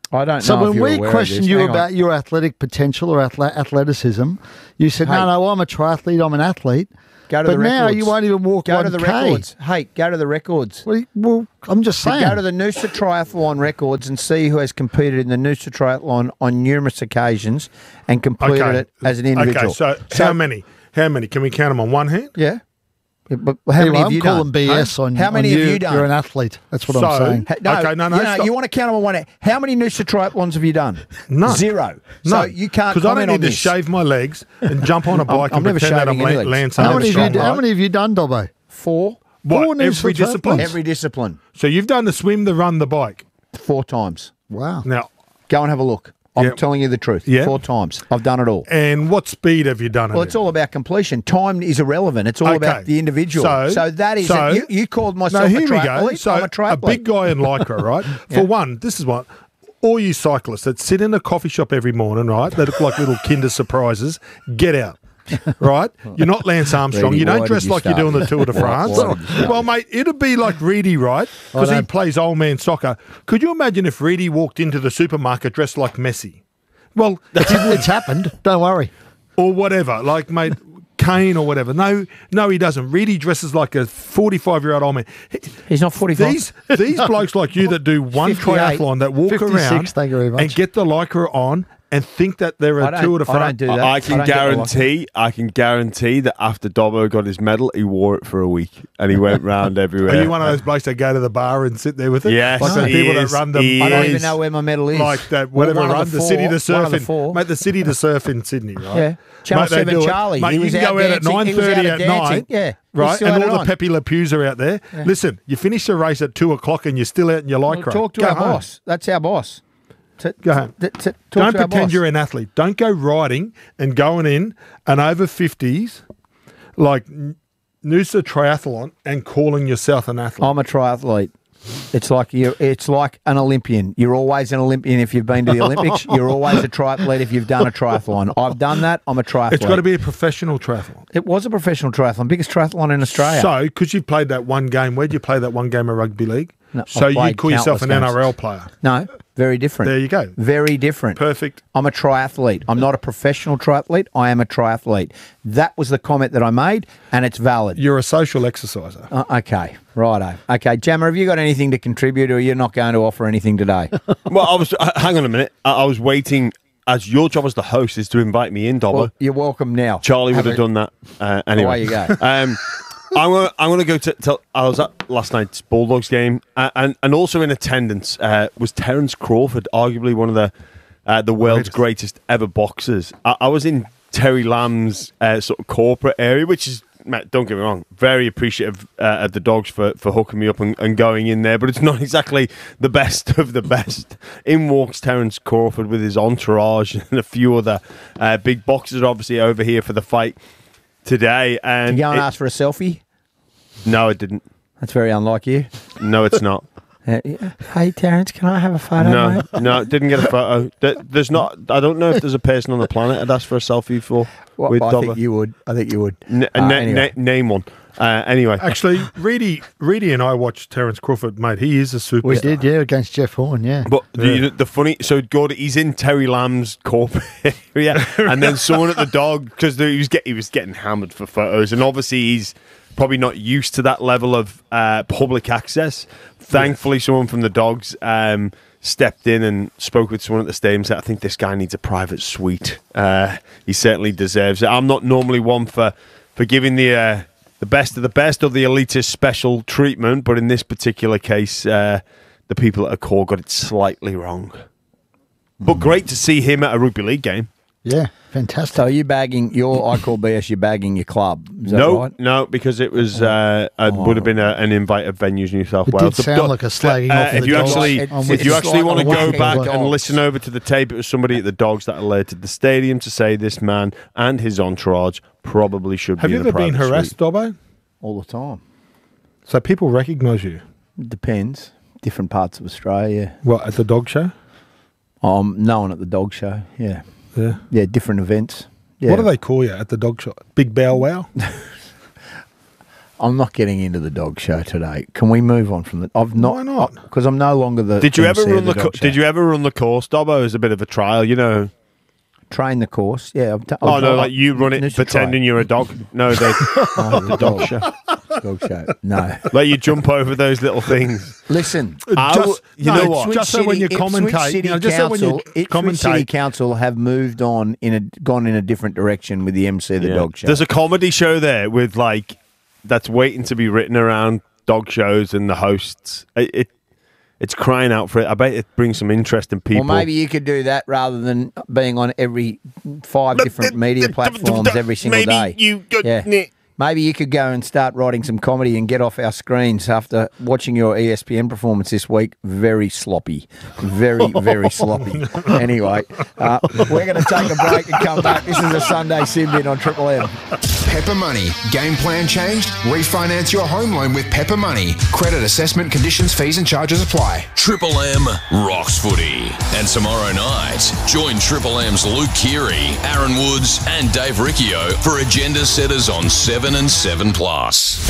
I don't So know if when you're we aware of questioned this. you Hang on. about your athletic potential or athle- athleticism, you said, Hey. no, no, I'm a triathlete, I'm an athlete. Go to but the now records. you won't even walk Go one to the K. records. Hey, go to the records. Well, well I'm just So saying. go to the Noosa Triathlon records and see who has competed in the Noosa Triathlon on numerous occasions and completed Okay. it as an individual. Okay, so, how many? How many? Can we count them on one hand? Yeah. Yeah, But how Anyway, many have I'm you calling done? B S Huh? on How many on have you. you done? You're an athlete. That's what So- I'm saying. Ha- No, Okay, no, no, You, know, stop. you want to count them on one hand. How many Noosa Triathlons have you done? None. Zero. No, So you can't because I comment don't on need to this. shave my legs and jump on a bike I'm and never pretend that I'm shaving any Lan- legs. Lance How many, have you, Armstrong. how right? many have you done, Dobbo? Four. What, Four Noosa every discipline? triathlons? Every discipline. So you've done the swim, the run, the bike. Four times. Wow. Now, Go and have a look. I'm Yeah. telling you the truth. Yeah. Four times. I've done it all. and what speed have you done it Well, in? it's all about completion. Time is irrelevant. It's all Okay. about the individual. So- that is so- it. You, you called No, myself here a we go. triathlete. So I'm a triathlete. big guy in Lycra, right? Yeah. For one, this is what all you cyclists that sit in a coffee shop every morning, right? They look like little Kinder Surprises. Get out. Right? You're not Lance Armstrong. Reedy, you why don't did dress you like you're start doing the with Tour de that? Why- France. why did you start Well, mate, it'd be like Reedy, right? Because I he don't- plays old man soccer. Could you imagine if Reedy walked into the supermarket dressed like Messi? Well, It's, it's happened. Don't worry. or whatever, like mate Kane or whatever. No, no, he doesn't. Reedy dresses like a forty-five-year-old old man. He- He's not forty-five. These these blokes like you that do one fifty-eight. triathlon that walk fifty-six, around thank you very much. and get the Lycra on and think that they're I a don't- Tour de I France. don't do that. I I can don't get the guarantee, I can guarantee that after Dobbo got his medal, he wore it for a week and he went round everywhere. Are you one of those blokes that go to the bar and sit there with it? Yes, like the he people is, that run the he I don't is. even know where my medal is. like that Well, whatever one of run the the, city four- to one surf of the in four. mate the city to surf in Sydney, right? Yeah. Channel Mate, they seven do it. Charlie. Mate, he you was can out go out at dancing. nine He was out thirty at at dancing. night, Yeah. He right? still And had all it the on. Pepe Le Pews are out there. Listen, you finish the race at two o'clock and you're still out in your Well, Lycra. talk to Go our home. boss. That's our boss. To, Go home. to- to- talk Don't to our pretend boss. you're an athlete. Don't go riding and going in an over fifties like N- Noosa Triathlon and calling yourself an athlete. I'm a triathlete. It's like you. It's like an Olympian. You're always an Olympian if you've been to the Olympics. You're always a triathlete if you've done a triathlon. I've done that. I'm a triathlete. It's got to be a professional triathlon. It was a professional triathlon, biggest triathlon in Australia. So, because you've played that one game, where'd you play that one game of rugby league? No, so I've you played call yourself an countless N R L games. player. No, very different. There you go. Very different. Perfect. I'm a triathlete. I'm not a professional triathlete. I am a triathlete. That was the comment that I made, and it's valid. You're a social exerciser. Uh, okay, righto. Okay, Jammer, have you got anything to contribute, or you're not going to offer anything today? Well, I was. Uh, hang on a minute. I, I was waiting. As your job as the host is to invite me in, Dobbo. Well, you're welcome now. Charlie would Have have a- done that. Uh, anyway, Away you go. Um, I'm gonna, I'm gonna go to, to. I was at last night's Bulldogs game, uh, and and also in attendance uh, was Terence Crawford, arguably one of the uh, the world's greatest ever boxers. I, I was in Terry Lamb's uh, sort of corporate area, which is, Matt, don't get me wrong, very appreciative uh, of the Dogs for, for hooking me up and, and going in there, but it's not exactly the best of the best. In walks Terence Crawford with his entourage and a few other uh, big boxers, obviously over here for the fight today. And You go and it- ask for a selfie? no, it didn't. That's very unlike you. No, it's not. Uh, yeah. Hey, Terence, can I have a photo, No, mate? no, didn't get a photo. There- There's not. I don't know if there's a person on the planet I'd ask for a selfie for. Well, with I Dobbo. think you would. I think you would. N- Uh, na- anyway. na- name one. Uh, anyway, Actually, Reedy, Reedy and I watched Terence Crawford, mate. He is a superstar. We did, yeah, against Jeff Horn, yeah. but the, the funny, so good. He's in Terry Lamb's corporate area, and then someone at the Dog because he was get he was getting hammered for photos, and obviously he's probably not used to that level of uh, public access. Thankfully, someone from the Dogs um, stepped in and spoke with someone at the stadium. Said, "I think this guy needs a private suite. Uh, he certainly deserves it." I'm not normally one for for giving the. Uh, The best of the best or the elitist special treatment, but in this particular case, uh, the people at Accor got it slightly wrong. But great to see him at a rugby league game. Yeah, fantastic. So are you bagging your, I call B S, you're bagging your club. Is that No, right? no, because it was uh, it would have been a, an invite of Venues New South It Wales. did sound like a slagging uh, off of if the you Dogs. actually, It's- if you it's actually like want to a go whacking back of and dogs. listen over to the tape, it was somebody at the Dogs that alerted the stadium to say this man and his entourage probably should Have be you in a ever been private harassed, suite. Dobbo? All the time. So people recognise you? Depends. Different parts of Australia. What, at the dog show? Um, no one at the dog show. Yeah. Yeah. Yeah, different events. Yeah. What do they call you at the dog show? Big Bow Wow? I'm not getting into the dog show today. Can we move on from the? I've not. Why not? Because I'm no longer the. Did you M C ever of run the? dog Co- show. did you ever run the course, Dobbo, as a bit of a trial? You know. Train the course? Yeah. I've, t- Oh I've, no, I've- like you run it Initial try. pretending you're a dog. No, they Oh, the dog show. Dog show. No. let you jump over those little things. Listen. I Just- w- you no, know it's what? just so when you Ipswich commentate, City you know, just so when you Council, Ipswich City commentate. Council have moved on in a gone in a different direction with the M C of the Yeah. dog show. There's a comedy show there with like that's waiting to be written around dog shows and the hosts. It, it it's crying out for it. I bet it brings some interesting people. Well, maybe you could do that rather than being on every five different media platforms every single Maybe day. you got Yeah. Maybe you could go and start writing some comedy and get off our screens after watching your E S P N performance this week. Very sloppy. Very, very sloppy. Anyway, uh, we're going to take a break and come back. This is a Sunday Sim-Bin on Triple M. Pepper Money. Game plan changed? Refinance your home loan with Pepper Money. Credit assessment conditions, fees and charges apply. Triple M rocks footy. And tomorrow night, join Triple M's Luke Keary, Aaron Woods and Dave Riccio for Agenda Setters on seven and seven plus.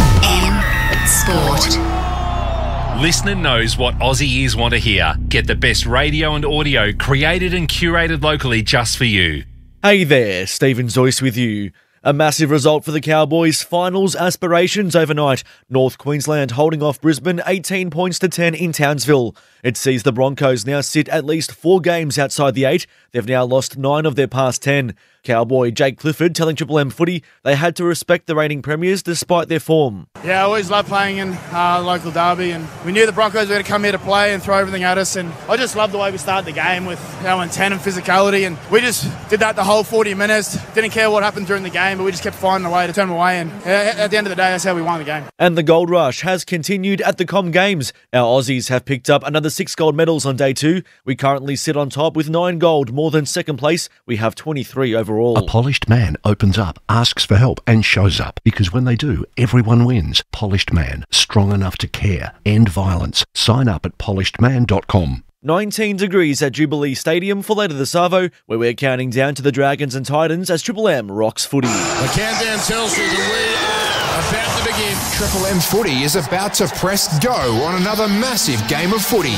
M Sport. Listener knows what Aussie ears want to hear. Get the best radio and audio created and curated locally just for you. Hey there, Stephen Zoyce with you. A massive result for the Cowboys' finals aspirations overnight. North Queensland holding off Brisbane eighteen points to ten in Townsville. It sees the Broncos now sit at least four games outside the eight. They've now lost nine of their past ten. Cowboy Jake Clifford telling Triple M Footy they had to respect the reigning premiers despite their form. Yeah, I always loved playing in uh, local derby, and we knew the Broncos were going to come here to play and throw everything at us, and I just loved the way we started the game with our intent and physicality, and we just did that the whole forty minutes. Didn't care what happened during the game, but we just kept finding a way to turn them away, and uh, at the end of the day, that's how we won the game. And the gold rush has continued at the Com Games. Our Aussies have picked up another six gold medals on day two. We currently sit on top with nine gold, more than second place. We have twenty-three overall. A polished man opens up, asks for help and shows up. Because when they do, everyone wins. Polished Man, strong enough to care. End violence. Sign up at polished man dot com. nineteen degrees at Jubilee Stadium for later this Savo, where we're counting down to the Dragons and Titans as Triple M rocks footy. The countdown tells you that we are about to begin. Triple M Footy is about to press go on another massive game of footy.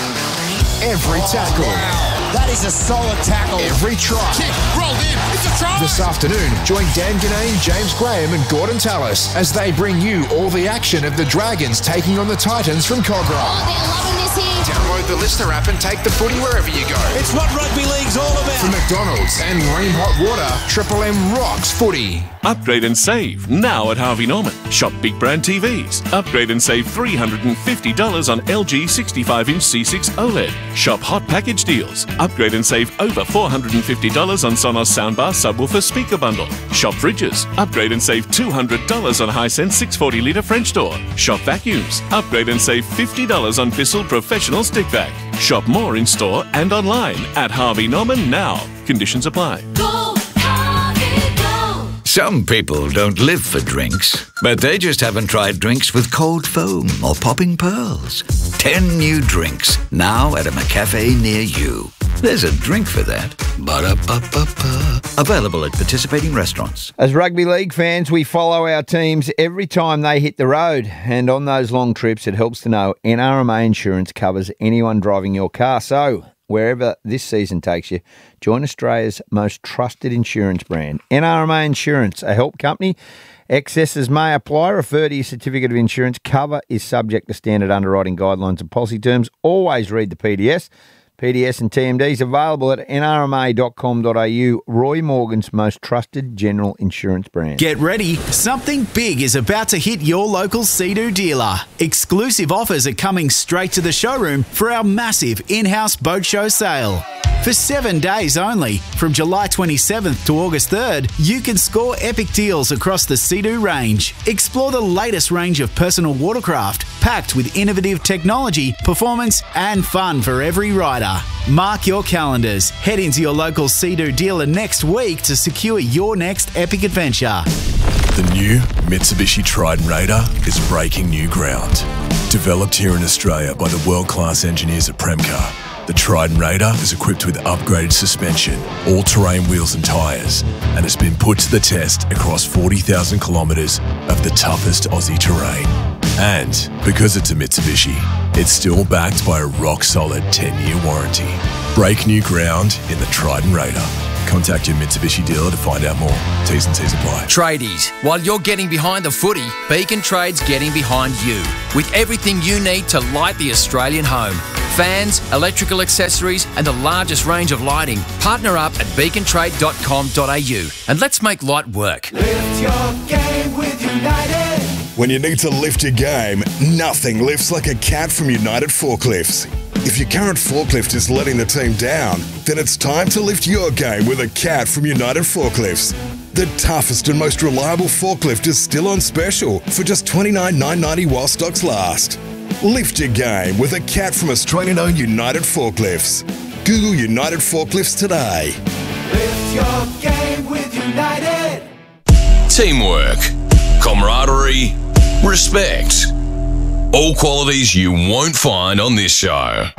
Every tackle. Wow. That is a solid tackle. Every try. Kick, rolled in. It's a try. This afternoon, join Dan Ganane, James Graham and Gordon Tallis as they bring you all the action of the Dragons taking on the Titans from Cogra. Oh, they're loving this here. Download the Listener app and take the footy wherever you go. It's what rugby league's all about. For McDonald's and Ream Hot Water, Triple M rocks footy. Upgrade and save now at Harvey Norman. Shop big brand T Vs. Upgrade and save three hundred fifty dollars on L G sixty-five inch C six OLED. Shop hot package deals. Upgrade and save over four hundred fifty dollars on Sonos soundbar subwoofer speaker bundle. Shop fridges. Upgrade and save two hundred dollars on Hisense six hundred forty litre French door. Shop vacuums. Upgrade and save fifty dollars on Bissell Professional Stick Vac. Shop more in store and online at Harvey Norman now. Conditions apply. Go, Harvey, go. Some people don't live for drinks, but they just haven't tried drinks with cold foam or popping pearls. Ten new drinks, now at a McCafe near you. There's a drink for that. Ba-da-ba-ba-ba. Available at participating restaurants. As rugby league fans, we follow our teams every time they hit the road. And on those long trips, it helps to know N R M A Insurance covers anyone driving your car. So, wherever this season takes you, join Australia's most trusted insurance brand, N R M A Insurance, a help company. Excesses may apply. Refer to your certificate of insurance. Cover is subject to standard underwriting guidelines and policy terms. Always read the P D S. P D S and T M D is available at N R M A dot com dot A U, Roy Morgan's most trusted general insurance brand. Get ready. Something big is about to hit your local Sea-Doo dealer. Exclusive offers are coming straight to the showroom for our massive in-house boat show sale. For seven days only, from July twenty-seventh to August third, you can score epic deals across the Sea-Doo range. Explore the latest range of personal watercraft, packed with innovative technology, performance, and fun for every rider. Mark your calendars. Head into your local Sea-Doo dealer next week to secure your next epic adventure. The new Mitsubishi Triton Raider is breaking new ground. Developed here in Australia by the world-class engineers at Premcar. The Trident Raider is equipped with upgraded suspension, all-terrain wheels and tyres, and has been put to the test across forty thousand kilometres of the toughest Aussie terrain. And because it's a Mitsubishi, it's still backed by a rock-solid ten-year warranty. Break new ground in the Trident Raider. Contact your Mitsubishi dealer to find out more. T's and C's apply. Tradies, while you're getting behind the footy, Beacon Trade's getting behind you with everything you need to light the Australian home. Fans, electrical accessories and the largest range of lighting. Partner up at beacon trade dot com dot a u and let's make light work. Lift your game with United. When you need to lift your game, nothing lifts like a cat from United Forklifts. If your current forklift is letting the team down, then it's time to lift your game with a cat from United Forklifts. The toughest and most reliable forklift is still on special for just twenty-nine thousand nine hundred ninety while stocks last. Lift your game with a cat from Australian-owned United Forklifts. Google United Forklifts today. Lift your game with United. Teamwork, camaraderie, respect. All qualities you won't find on this show.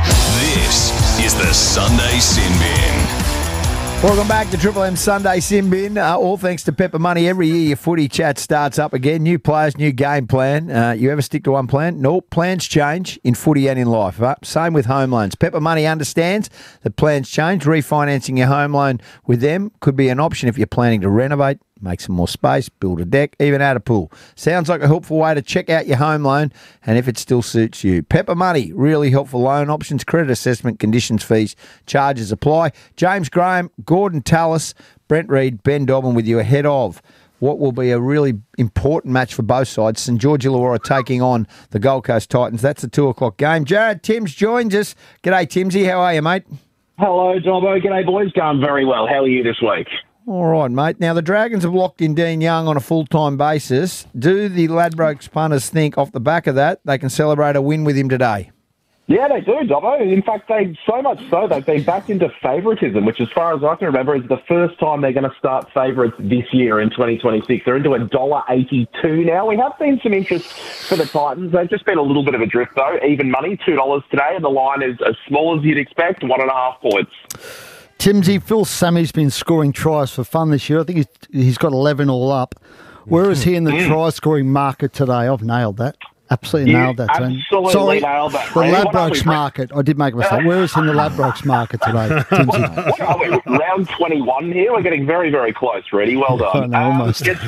This is the Sunday Sin Bin. Welcome back to Triple M Sunday Sin Bin. Uh, all thanks to Pepper Money. Every year your footy chat starts up again. New players, new game plan. Uh, you ever stick to one plan? No, plans change in footy and in life. Uh, same with home loans. Pepper Money understands that plans change. Refinancing your home loan with them could be an option if you're planning to renovate, make some more space, build a deck, even add a pool. Sounds like a helpful way to check out your home loan and if it still suits you. Pepper Money, really helpful loan options, credit assessment, conditions, fees, charges apply. James Graham, Gordon Tallis, Brent Reid, Ben Dobbin with you ahead of what will be a really important match for both sides. St George Illawarra taking on the Gold Coast Titans. That's a two o'clock game. Jared Timms joins us. G'day, Timsy. How are you, mate? Hello, Dobbo. G'day, boys. Going very well. How are you this week? All right, mate. Now, the Dragons have locked in Dean Young on a full-time basis. Do the Ladbrokes punters think off the back of that they can celebrate a win with him today? Yeah, they do, Dobbo. In fact, they so much so they've been backed into favouritism, which, as far as I can remember, is the first time they're going to start favourites this year in twenty twenty-six. They're into one dollar eighty-two now. We have seen some interest for the Titans. They've just been a little bit of a drift, though. Even money, two dollars today, and the line is as small as you'd expect, one and a half points. Timsy, Phil Sammy's been scoring tries for fun this year. I think he's, he's got eleven all up. Where is he in the Mm. try-scoring market today? I've nailed that. Absolutely You nailed that. Tim. absolutely Sorry, nailed that, the Brady. What are Ladbrokes we- market. I did make a mistake. Where is he in the Ladbrokes market today, Timsy? What are we, round twenty-one here? We're getting very, very close, Reddy. Well done. I know, almost. Um,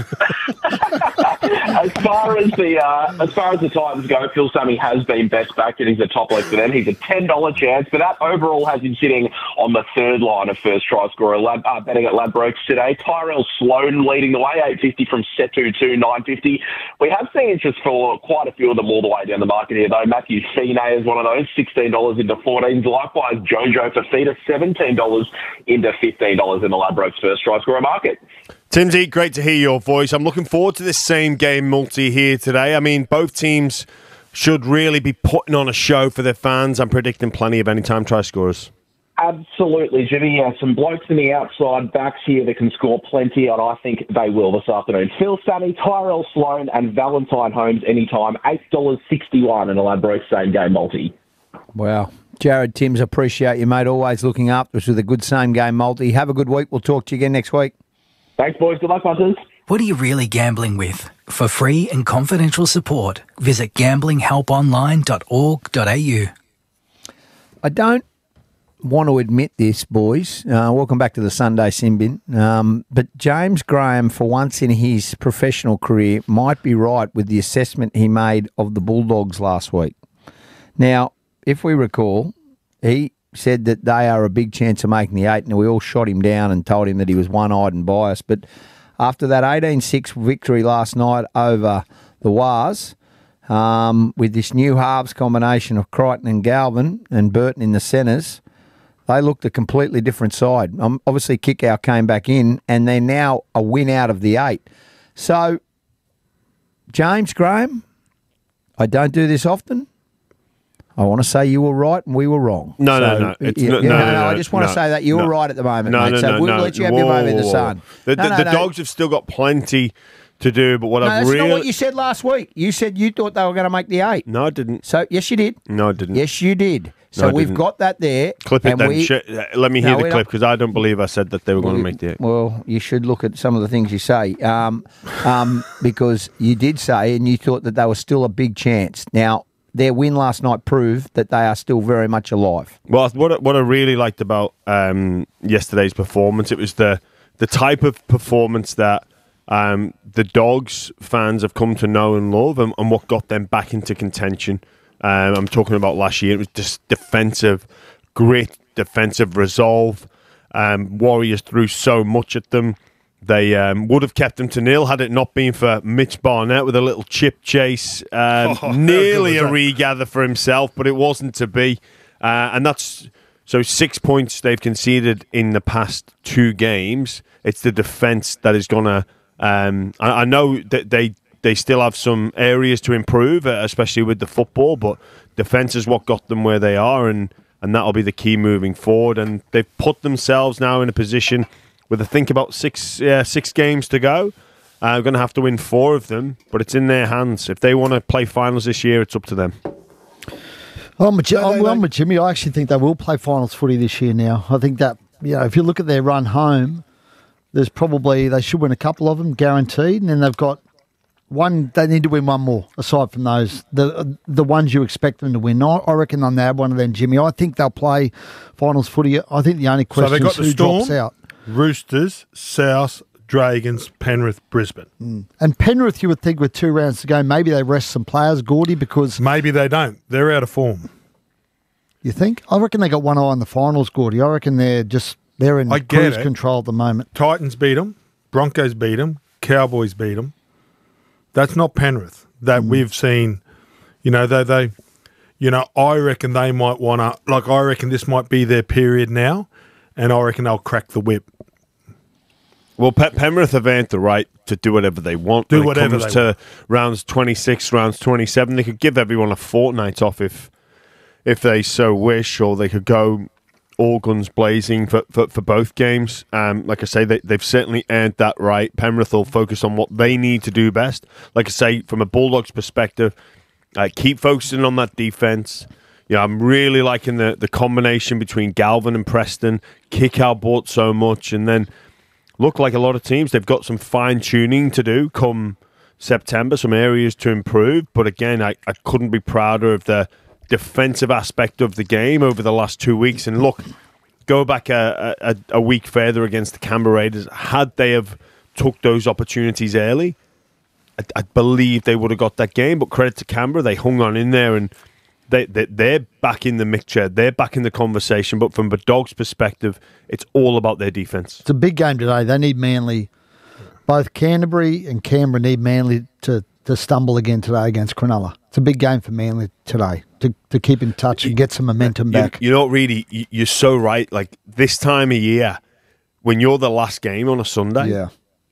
as far as the uh, as far as the Titans go, Phil Sammy has been best backed, and he's a top leg for them. He's a ten dollar chance, but that overall has him sitting on the third line of first try scorer. Lad, uh, betting at Ladbrokes today. Tyrell Sloan leading the way, eight fifty from Setu to nine fifty. We have seen interest for quite a few of them all the way down the market here, though. Matthew Fine is one of those, sixteen dollars into fourteens. Likewise, Jojo Fafita, seventeen dollars into fifteen dollars in the Ladbrokes first try scorer market. Timsy, great to hear your voice. I'm looking forward to this same game multi here today. I mean, both teams should really be putting on a show for their fans. I'm predicting plenty of anytime try scorers. Absolutely, Jimmy. Yeah, some blokes in the outside backs here that can score plenty, and I think they will this afternoon. Phil Sammy, Tyrell Sloan, and Valentine Holmes anytime, eight dollars sixty-one in a Ladbrokes same game multi. Wow. Jared Timms, appreciate you, mate. Always looking up with a good same game multi. Have a good week. We'll talk to you again next week. Thanks, boys. Good luck, punters. What are you really gambling with? For free and confidential support, visit gambling help online dot org dot a u. I don't want to admit this, boys. Uh, welcome back to the Sunday Sin Bin. Um, but James Graham, for once in his professional career, might be right with the assessment he made of the Bulldogs last week. Now, if we recall, he said that they are a big chance of making the eight, and we all shot him down and told him that he was one-eyed and biased. But after that eighteen six victory last night over the Wars, um, with this new halves combination of Crichton and Galvin and Burton in the centres, they looked a completely different side. Um, obviously, Kickout came back in, and they're now a win out of the eight. So, James Graham, I don't do this often. I want to say you were right and we were wrong. No, so, no, no. It's yeah, no, yeah, no, no, no, no, no. I just want no, to say that you no. were right at the moment, no, mate. no, so no, we'll no. let you have whoa, your moment in the whoa, sun. The, no, the, no, the no. Dogs have still got plenty to do. But what No, I've that's really not what you said last week. You said you thought they were going to make the eight. no, I didn't. So yes, you did. No, I didn't. Yes, you did. So No, I we've didn't. got that there. Clip it and then. we- Sh- uh, let me hear No, the we clip don't- because I don't believe I said that they were going to make the eight. Well, you should look at some of the things you say, um, um, because you did say, and you thought that they were still a big chance. Now, their win last night proved that they are still very much alive. Well, what I- what I really liked about um, yesterday's performance, it was the the type of performance that um, the Dogs fans have come to know and love, and, and what got them back into contention. Um, I'm talking about last year. It was just defensive, great defensive resolve. Um, Warriors threw so much at them. They um, would have kept them to nil had it not been for Mitch Barnett with a little chip chase. Um, Oh, nearly how a good was that? regather for himself, but it wasn't to be. Uh, and that's so six points they've conceded in the past two games. It's the defence that is going to. Um, I, I know that they they still have some areas to improve, uh, especially with the football, but defence is what got them where they are, and, and that'll be the key moving forward. And they've put themselves now in a position with, I think, about six uh, six games to go. Uh, going to have to win four of them, but it's in their hands. If they want to play finals this year, it's up to them. I'm with, I'm, I'm with Jimmy. I actually think they will play finals footy this year now. I think that, you know, if you look at their run home, there's probably, they should win a couple of them, guaranteed, and then they've got one, they need to win one more, aside from those, the the ones you expect them to win. I, I reckon they'll nab one of them, Jimmy. I think they'll play finals footy. I think the only So question they got is the who Storm, drops out. Roosters, South, Dragons, Penrith, Brisbane. Mm. And Penrith, you would think with two rounds to go, maybe they rest some players, Gordy, because... Maybe they don't. They're out of form. You think? I reckon they got one eye on the finals, Gordy. I reckon they're just, they're in I get cruise it. control at the moment. Titans beat them. Broncos beat them. Cowboys beat them. That's not Penrith that Mm. we've seen. You know, they, they, you know, I reckon they might want to, like, I reckon this might be their period now, and I reckon they'll crack the whip. Well, Pe- Penrith have earned the right to do whatever they want. Do when whatever it comes they to want. rounds twenty-six, rounds twenty-seven. They could give everyone a fortnight off if if they so wish, or they could go all guns blazing for, for, for both games. Um, like I say, they, they've certainly earned that right. Penrith will focus on what they need to do best. Like I say, from a Bulldogs perspective, uh, keep focusing on that defence. You know, I'm really liking the, the combination between Galvin and Preston. Kick out bought so much, and then look like a lot of teams, they've got some fine-tuning to do come September, some areas to improve. But again, I, I couldn't be prouder of the defensive aspect of the game over the last two weeks. And look, go back a, a, a week further against the Canberra Raiders. Had they have took those opportunities early, I, I believe they would have got that game. But credit to Canberra, they hung on in there, and they, they, they're back in the mixture. They're back in the conversation. But from the Dogs' perspective, it's all about their defence. It's a big game today. They need Manly. Both Canterbury and Canberra need Manly to, to stumble again today against Cronulla. It's a big game for Manly today to, to keep in touch and get some momentum You, back. you know, really, you- you're so right. Like this time of year, when you're the last game on a Sunday, Yeah.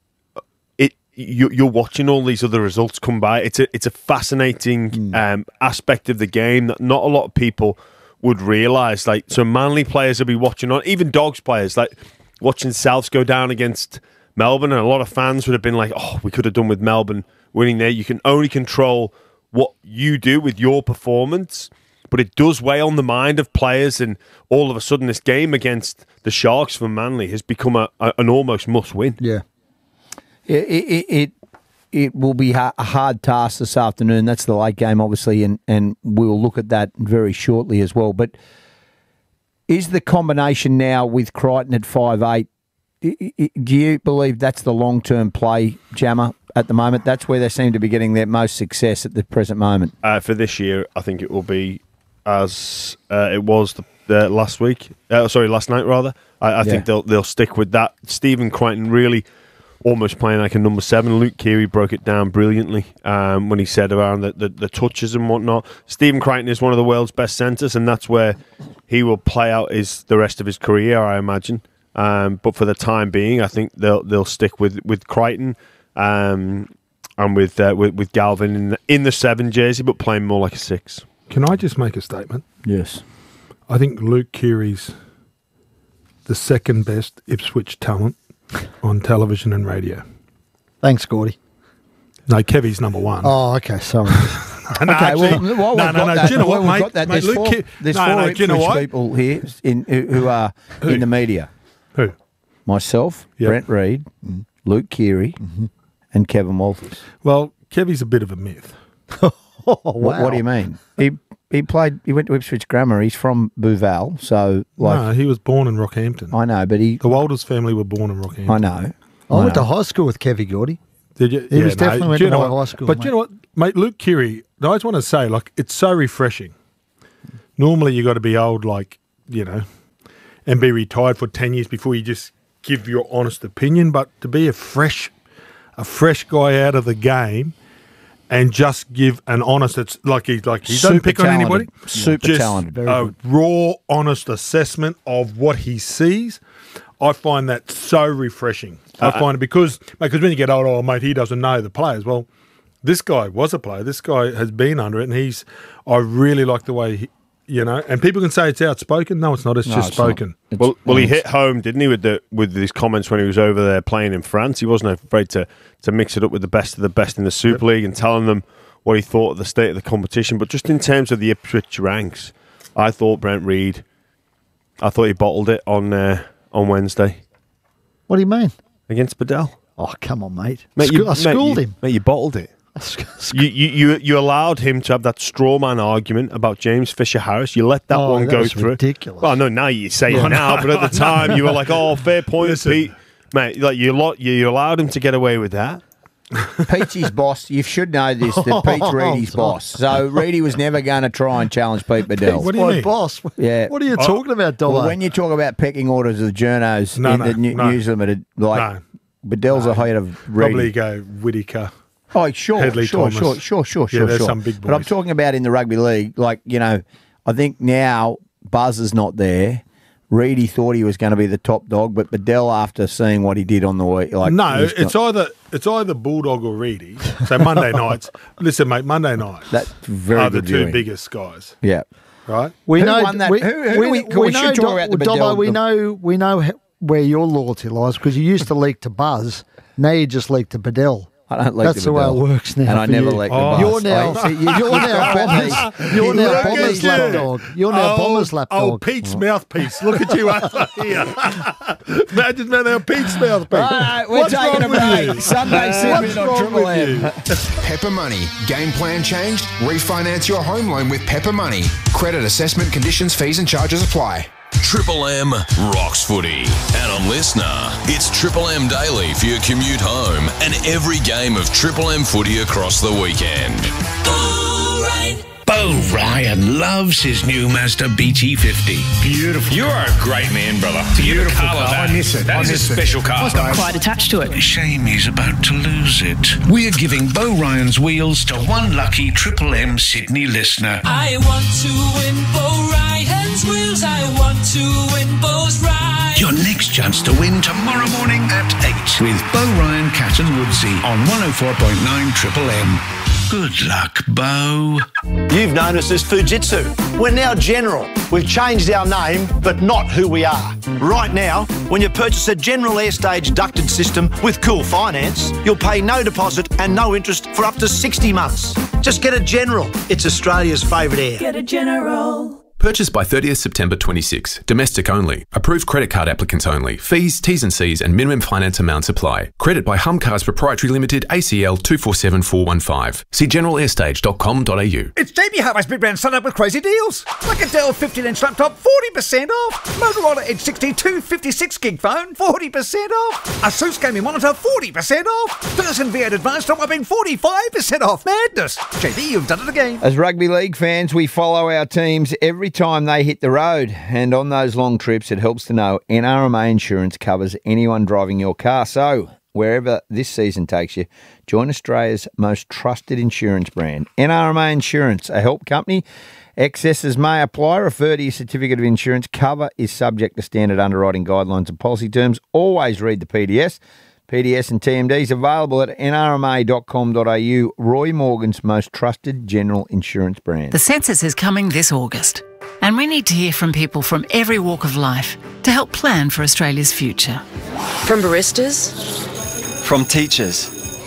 it you, you're watching all these other results come by. It's a it's a fascinating um, aspect of the game that not a lot of people would realise. Like, so Manly players will be watching on, even Dogs players, like watching Souths go down against Melbourne, and a lot of fans would have been like, "Oh, we could have done with Melbourne winning there." You can only control what you do with your performance, but it does weigh on the mind of players, and all of a sudden this game against the Sharks for Manly has become a, a, an almost must-win. Yeah. It it it, it will be ha- a hard task this afternoon. That's the late game, obviously, and, and we'll look at that very shortly as well. But is the combination now with Crichton at five eight, i- i- do you believe that's the long-term play, Jammer, at the moment? That's where they seem to be getting their most success at the present moment. Uh, for this year, I think it will be as uh, it was the, the last week. Uh, sorry, last night rather. I, I Yeah. think they'll they'll stick with that. Stephen Crichton really almost playing like a number seven. Luke Keary broke it down brilliantly um, when he said around the, the, the touches and whatnot. Stephen Crichton is one of the world's best centres, and that's where he will play out his the rest of his career, I imagine. Um, but for the time being, I think they'll they'll stick with with Crichton. Um, and with, uh, with with Galvin in the, in the seven jersey, but playing more like a six. Can I just make a statement? Yes. I think Luke Keary's the second best Ipswich talent on television and radio. Thanks, Gordy. No, Kevy's number one. Oh, okay, sorry. no, okay, actually, well, well, no, we've no, got no. that. Do you know Well, what, we've mate? got that. mate There's Luke four, Ke- there's no, four no, do you know Ipswich what? people here in, who, who are Who? in the media. Who? Myself, Yep. Brent Reid, Mm. Luke Keary, Mm-hmm. and Kevin Walters. Well, Kevy's a bit of a myth. Oh, What, wow. what do you mean? He he played. He went to Ipswich Grammar. He's from Bouval, so like no, he was born in Rockhampton. I know, but he. The Walters family were born in Rockhampton. I know. I went know. to high school with Kevy Gordy. Did you? He yeah, was no, definitely went do you to know my what- high school, But mate. you know what, mate? Luke Keary, I always want to say, like, it's so refreshing. Normally, you got to be old, like, you know, and be retired for ten years before you just give your honest opinion. But to be a fresh, a fresh guy out of the game, and just give an honest, it's like he like he doesn't Super pick on talented. anybody. Super just talented. Very a good. raw, honest assessment of what he sees. I find that so refreshing. I Uh, find it because because when you get old, oh mate, he doesn't know the players. Well, this guy was a player. This guy has been under it, and he's. I really like the way he, you know. And people can say it's outspoken. No, it's not. It's No, just it's not. spoken. It's- Well, well, he it's- hit home, didn't he, with the with his comments when he was over there playing in France? He wasn't afraid to to mix it up with the best of the best in the Super League and telling them what he thought of the state of the competition. But just in terms of the Ipswich ranks, I thought Brent Reid, I thought he bottled it on uh, on Wednesday What do you mean? against Bedell. Oh, come on, mate. Mate, Scho- you, I mate, schooled you- him. Mate, you bottled it. You, you you you allowed him to have that straw man argument about James Fisher Harris. You let that Oh, one that go was through. ridiculous. Well, no, now you say I it now, but at the time you were like, "Oh, fair point, Listen. Pete." Mate, like you, lo- you you allowed him to get away with that. Peachy's boss. You should know this. That Pete's Reedy's boss. So Reedy was never going to try and challenge Pete Bedell. What do you My mean? boss. Yeah. What are you Oh. talking about, Dobbo? Well, when you talk about pecking orders of the journos No, in no, the New- no. News Limited, like No. Bedell's ahead of Reedy. Probably go Whittaker. Oh, sure, Headley sure, Thomas. sure, sure, sure, Yeah, sure, there's sure. some big But I'm boys. talking about in the rugby league, like, you know, I think now Buzz is not there. Reedy thought he was going to be the top dog, but Bedell, after seeing what he did on the week, like no, he's it's got- either it's either Bulldog or Reedy. So Monday nights. Listen, mate, Monday nights That's very are the good two viewing. biggest guys, yeah. right? We Who know won that? We, Who- who we, do we- we, we know, should talk Do- about the Dobbo, Bedell- we know we know he- where your loyalty lies because you used to leak to Buzz. Now you just leak to Bedell. I don't leak That's to the way it Bedell. works now. And I for never you. leak to Oh. Buzz. You're now, I- see, you- you're now Bombers. You're now Look Bombers at you. lapdog. You're now Oh, Bombers Oh, lapdog. Pete's mouthpiece. Look at you over here. Imagine man, our Pete's mouthpiece. All right, we're What's taking a wrong with break. you? Sunday What's segment on wrong Triple with M. you? Pepper Money. Game plan changed? Refinance your home loan with Pepper Money. Credit assessment conditions, fees and charges apply. Triple M rocks footy. And on Listener, it's Triple M Daily for your commute home and every game of Triple M footy across the weekend. Bo Ryan loves his new Mazda B T fifty. Beautiful. You are a great man, brother. Beautiful car. That. I miss it. That I is a special it. car. I'm quite attached to it. Shame he's about to lose it. We're giving Bo Ryan's wheels to one lucky Triple M Sydney listener. I want to win Bo Ryan's wheels. I want to win Bo's ride. Your next chance to win tomorrow morning at eight with Bo Ryan, Cat and Woodsy on one oh four point nine Triple M. Good luck, Bo. You've known us as Fujitsu. We're now General. We've changed our name, but not who we are. Right now, when you purchase a General Airstage ducted system with Cool Finance, you'll pay no deposit and no interest for up to sixty months. Just get a General. It's Australia's favourite air. Get a General. Purchased by thirtieth September twenty-six. Domestic only. Approved credit card applicants only. Fees, T's and C's and minimum finance amounts apply. Credit by Humcars Proprietary Limited, A C L two four seven four one five. See general airstage dot com dot a u. It's Jamie Harvey's Big Brand Sun Up with crazy deals. Like a Dell fifteen inch laptop, forty percent off. Motorola Edge sixty-two fifty-six gig phone, forty percent off. Asus gaming monitor, forty percent off. Dyson V eight Advanced top up in forty-five percent off. Madness. J D, you've done it again. As rugby league fans, we follow our teams every time they hit the road. And on those long trips, it helps to know N R M A Insurance covers anyone driving your car. So, wherever this season takes you, join Australia's most trusted insurance brand, N R M A Insurance, a help company. Excesses may apply. Refer to your certificate of insurance. Cover is subject to standard underwriting guidelines and policy terms. Always read the P D S. P D S and T M D is available at N R M A dot com dot a u, Roy Morgan's most trusted general insurance brand. The census is coming this August, and we need to hear from people from every walk of life to help plan for Australia's future. From baristas, From teachers,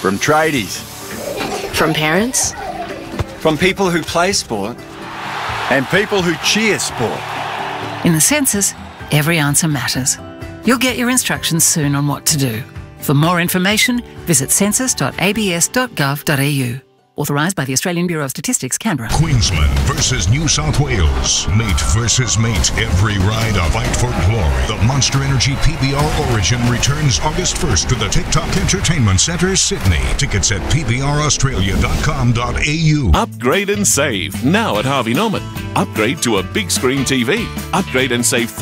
From tradies. From parents. From people who play sport. And people who cheer sport. In the census, every answer matters. You'll get your instructions soon on what to do. For more information, visit census dot a b s dot gov dot a u. Authorised by the Australian Bureau of Statistics, Canberra. Queensland versus New South Wales. Mate versus mate. Every ride a fight for glory. The Monster Energy P B R Origin returns August first to the TikTok Entertainment Centre, Sydney. Tickets at p b r australia dot com dot a u. Upgrade and save now at Harvey Norman. Upgrade to a big screen T V. Upgrade and save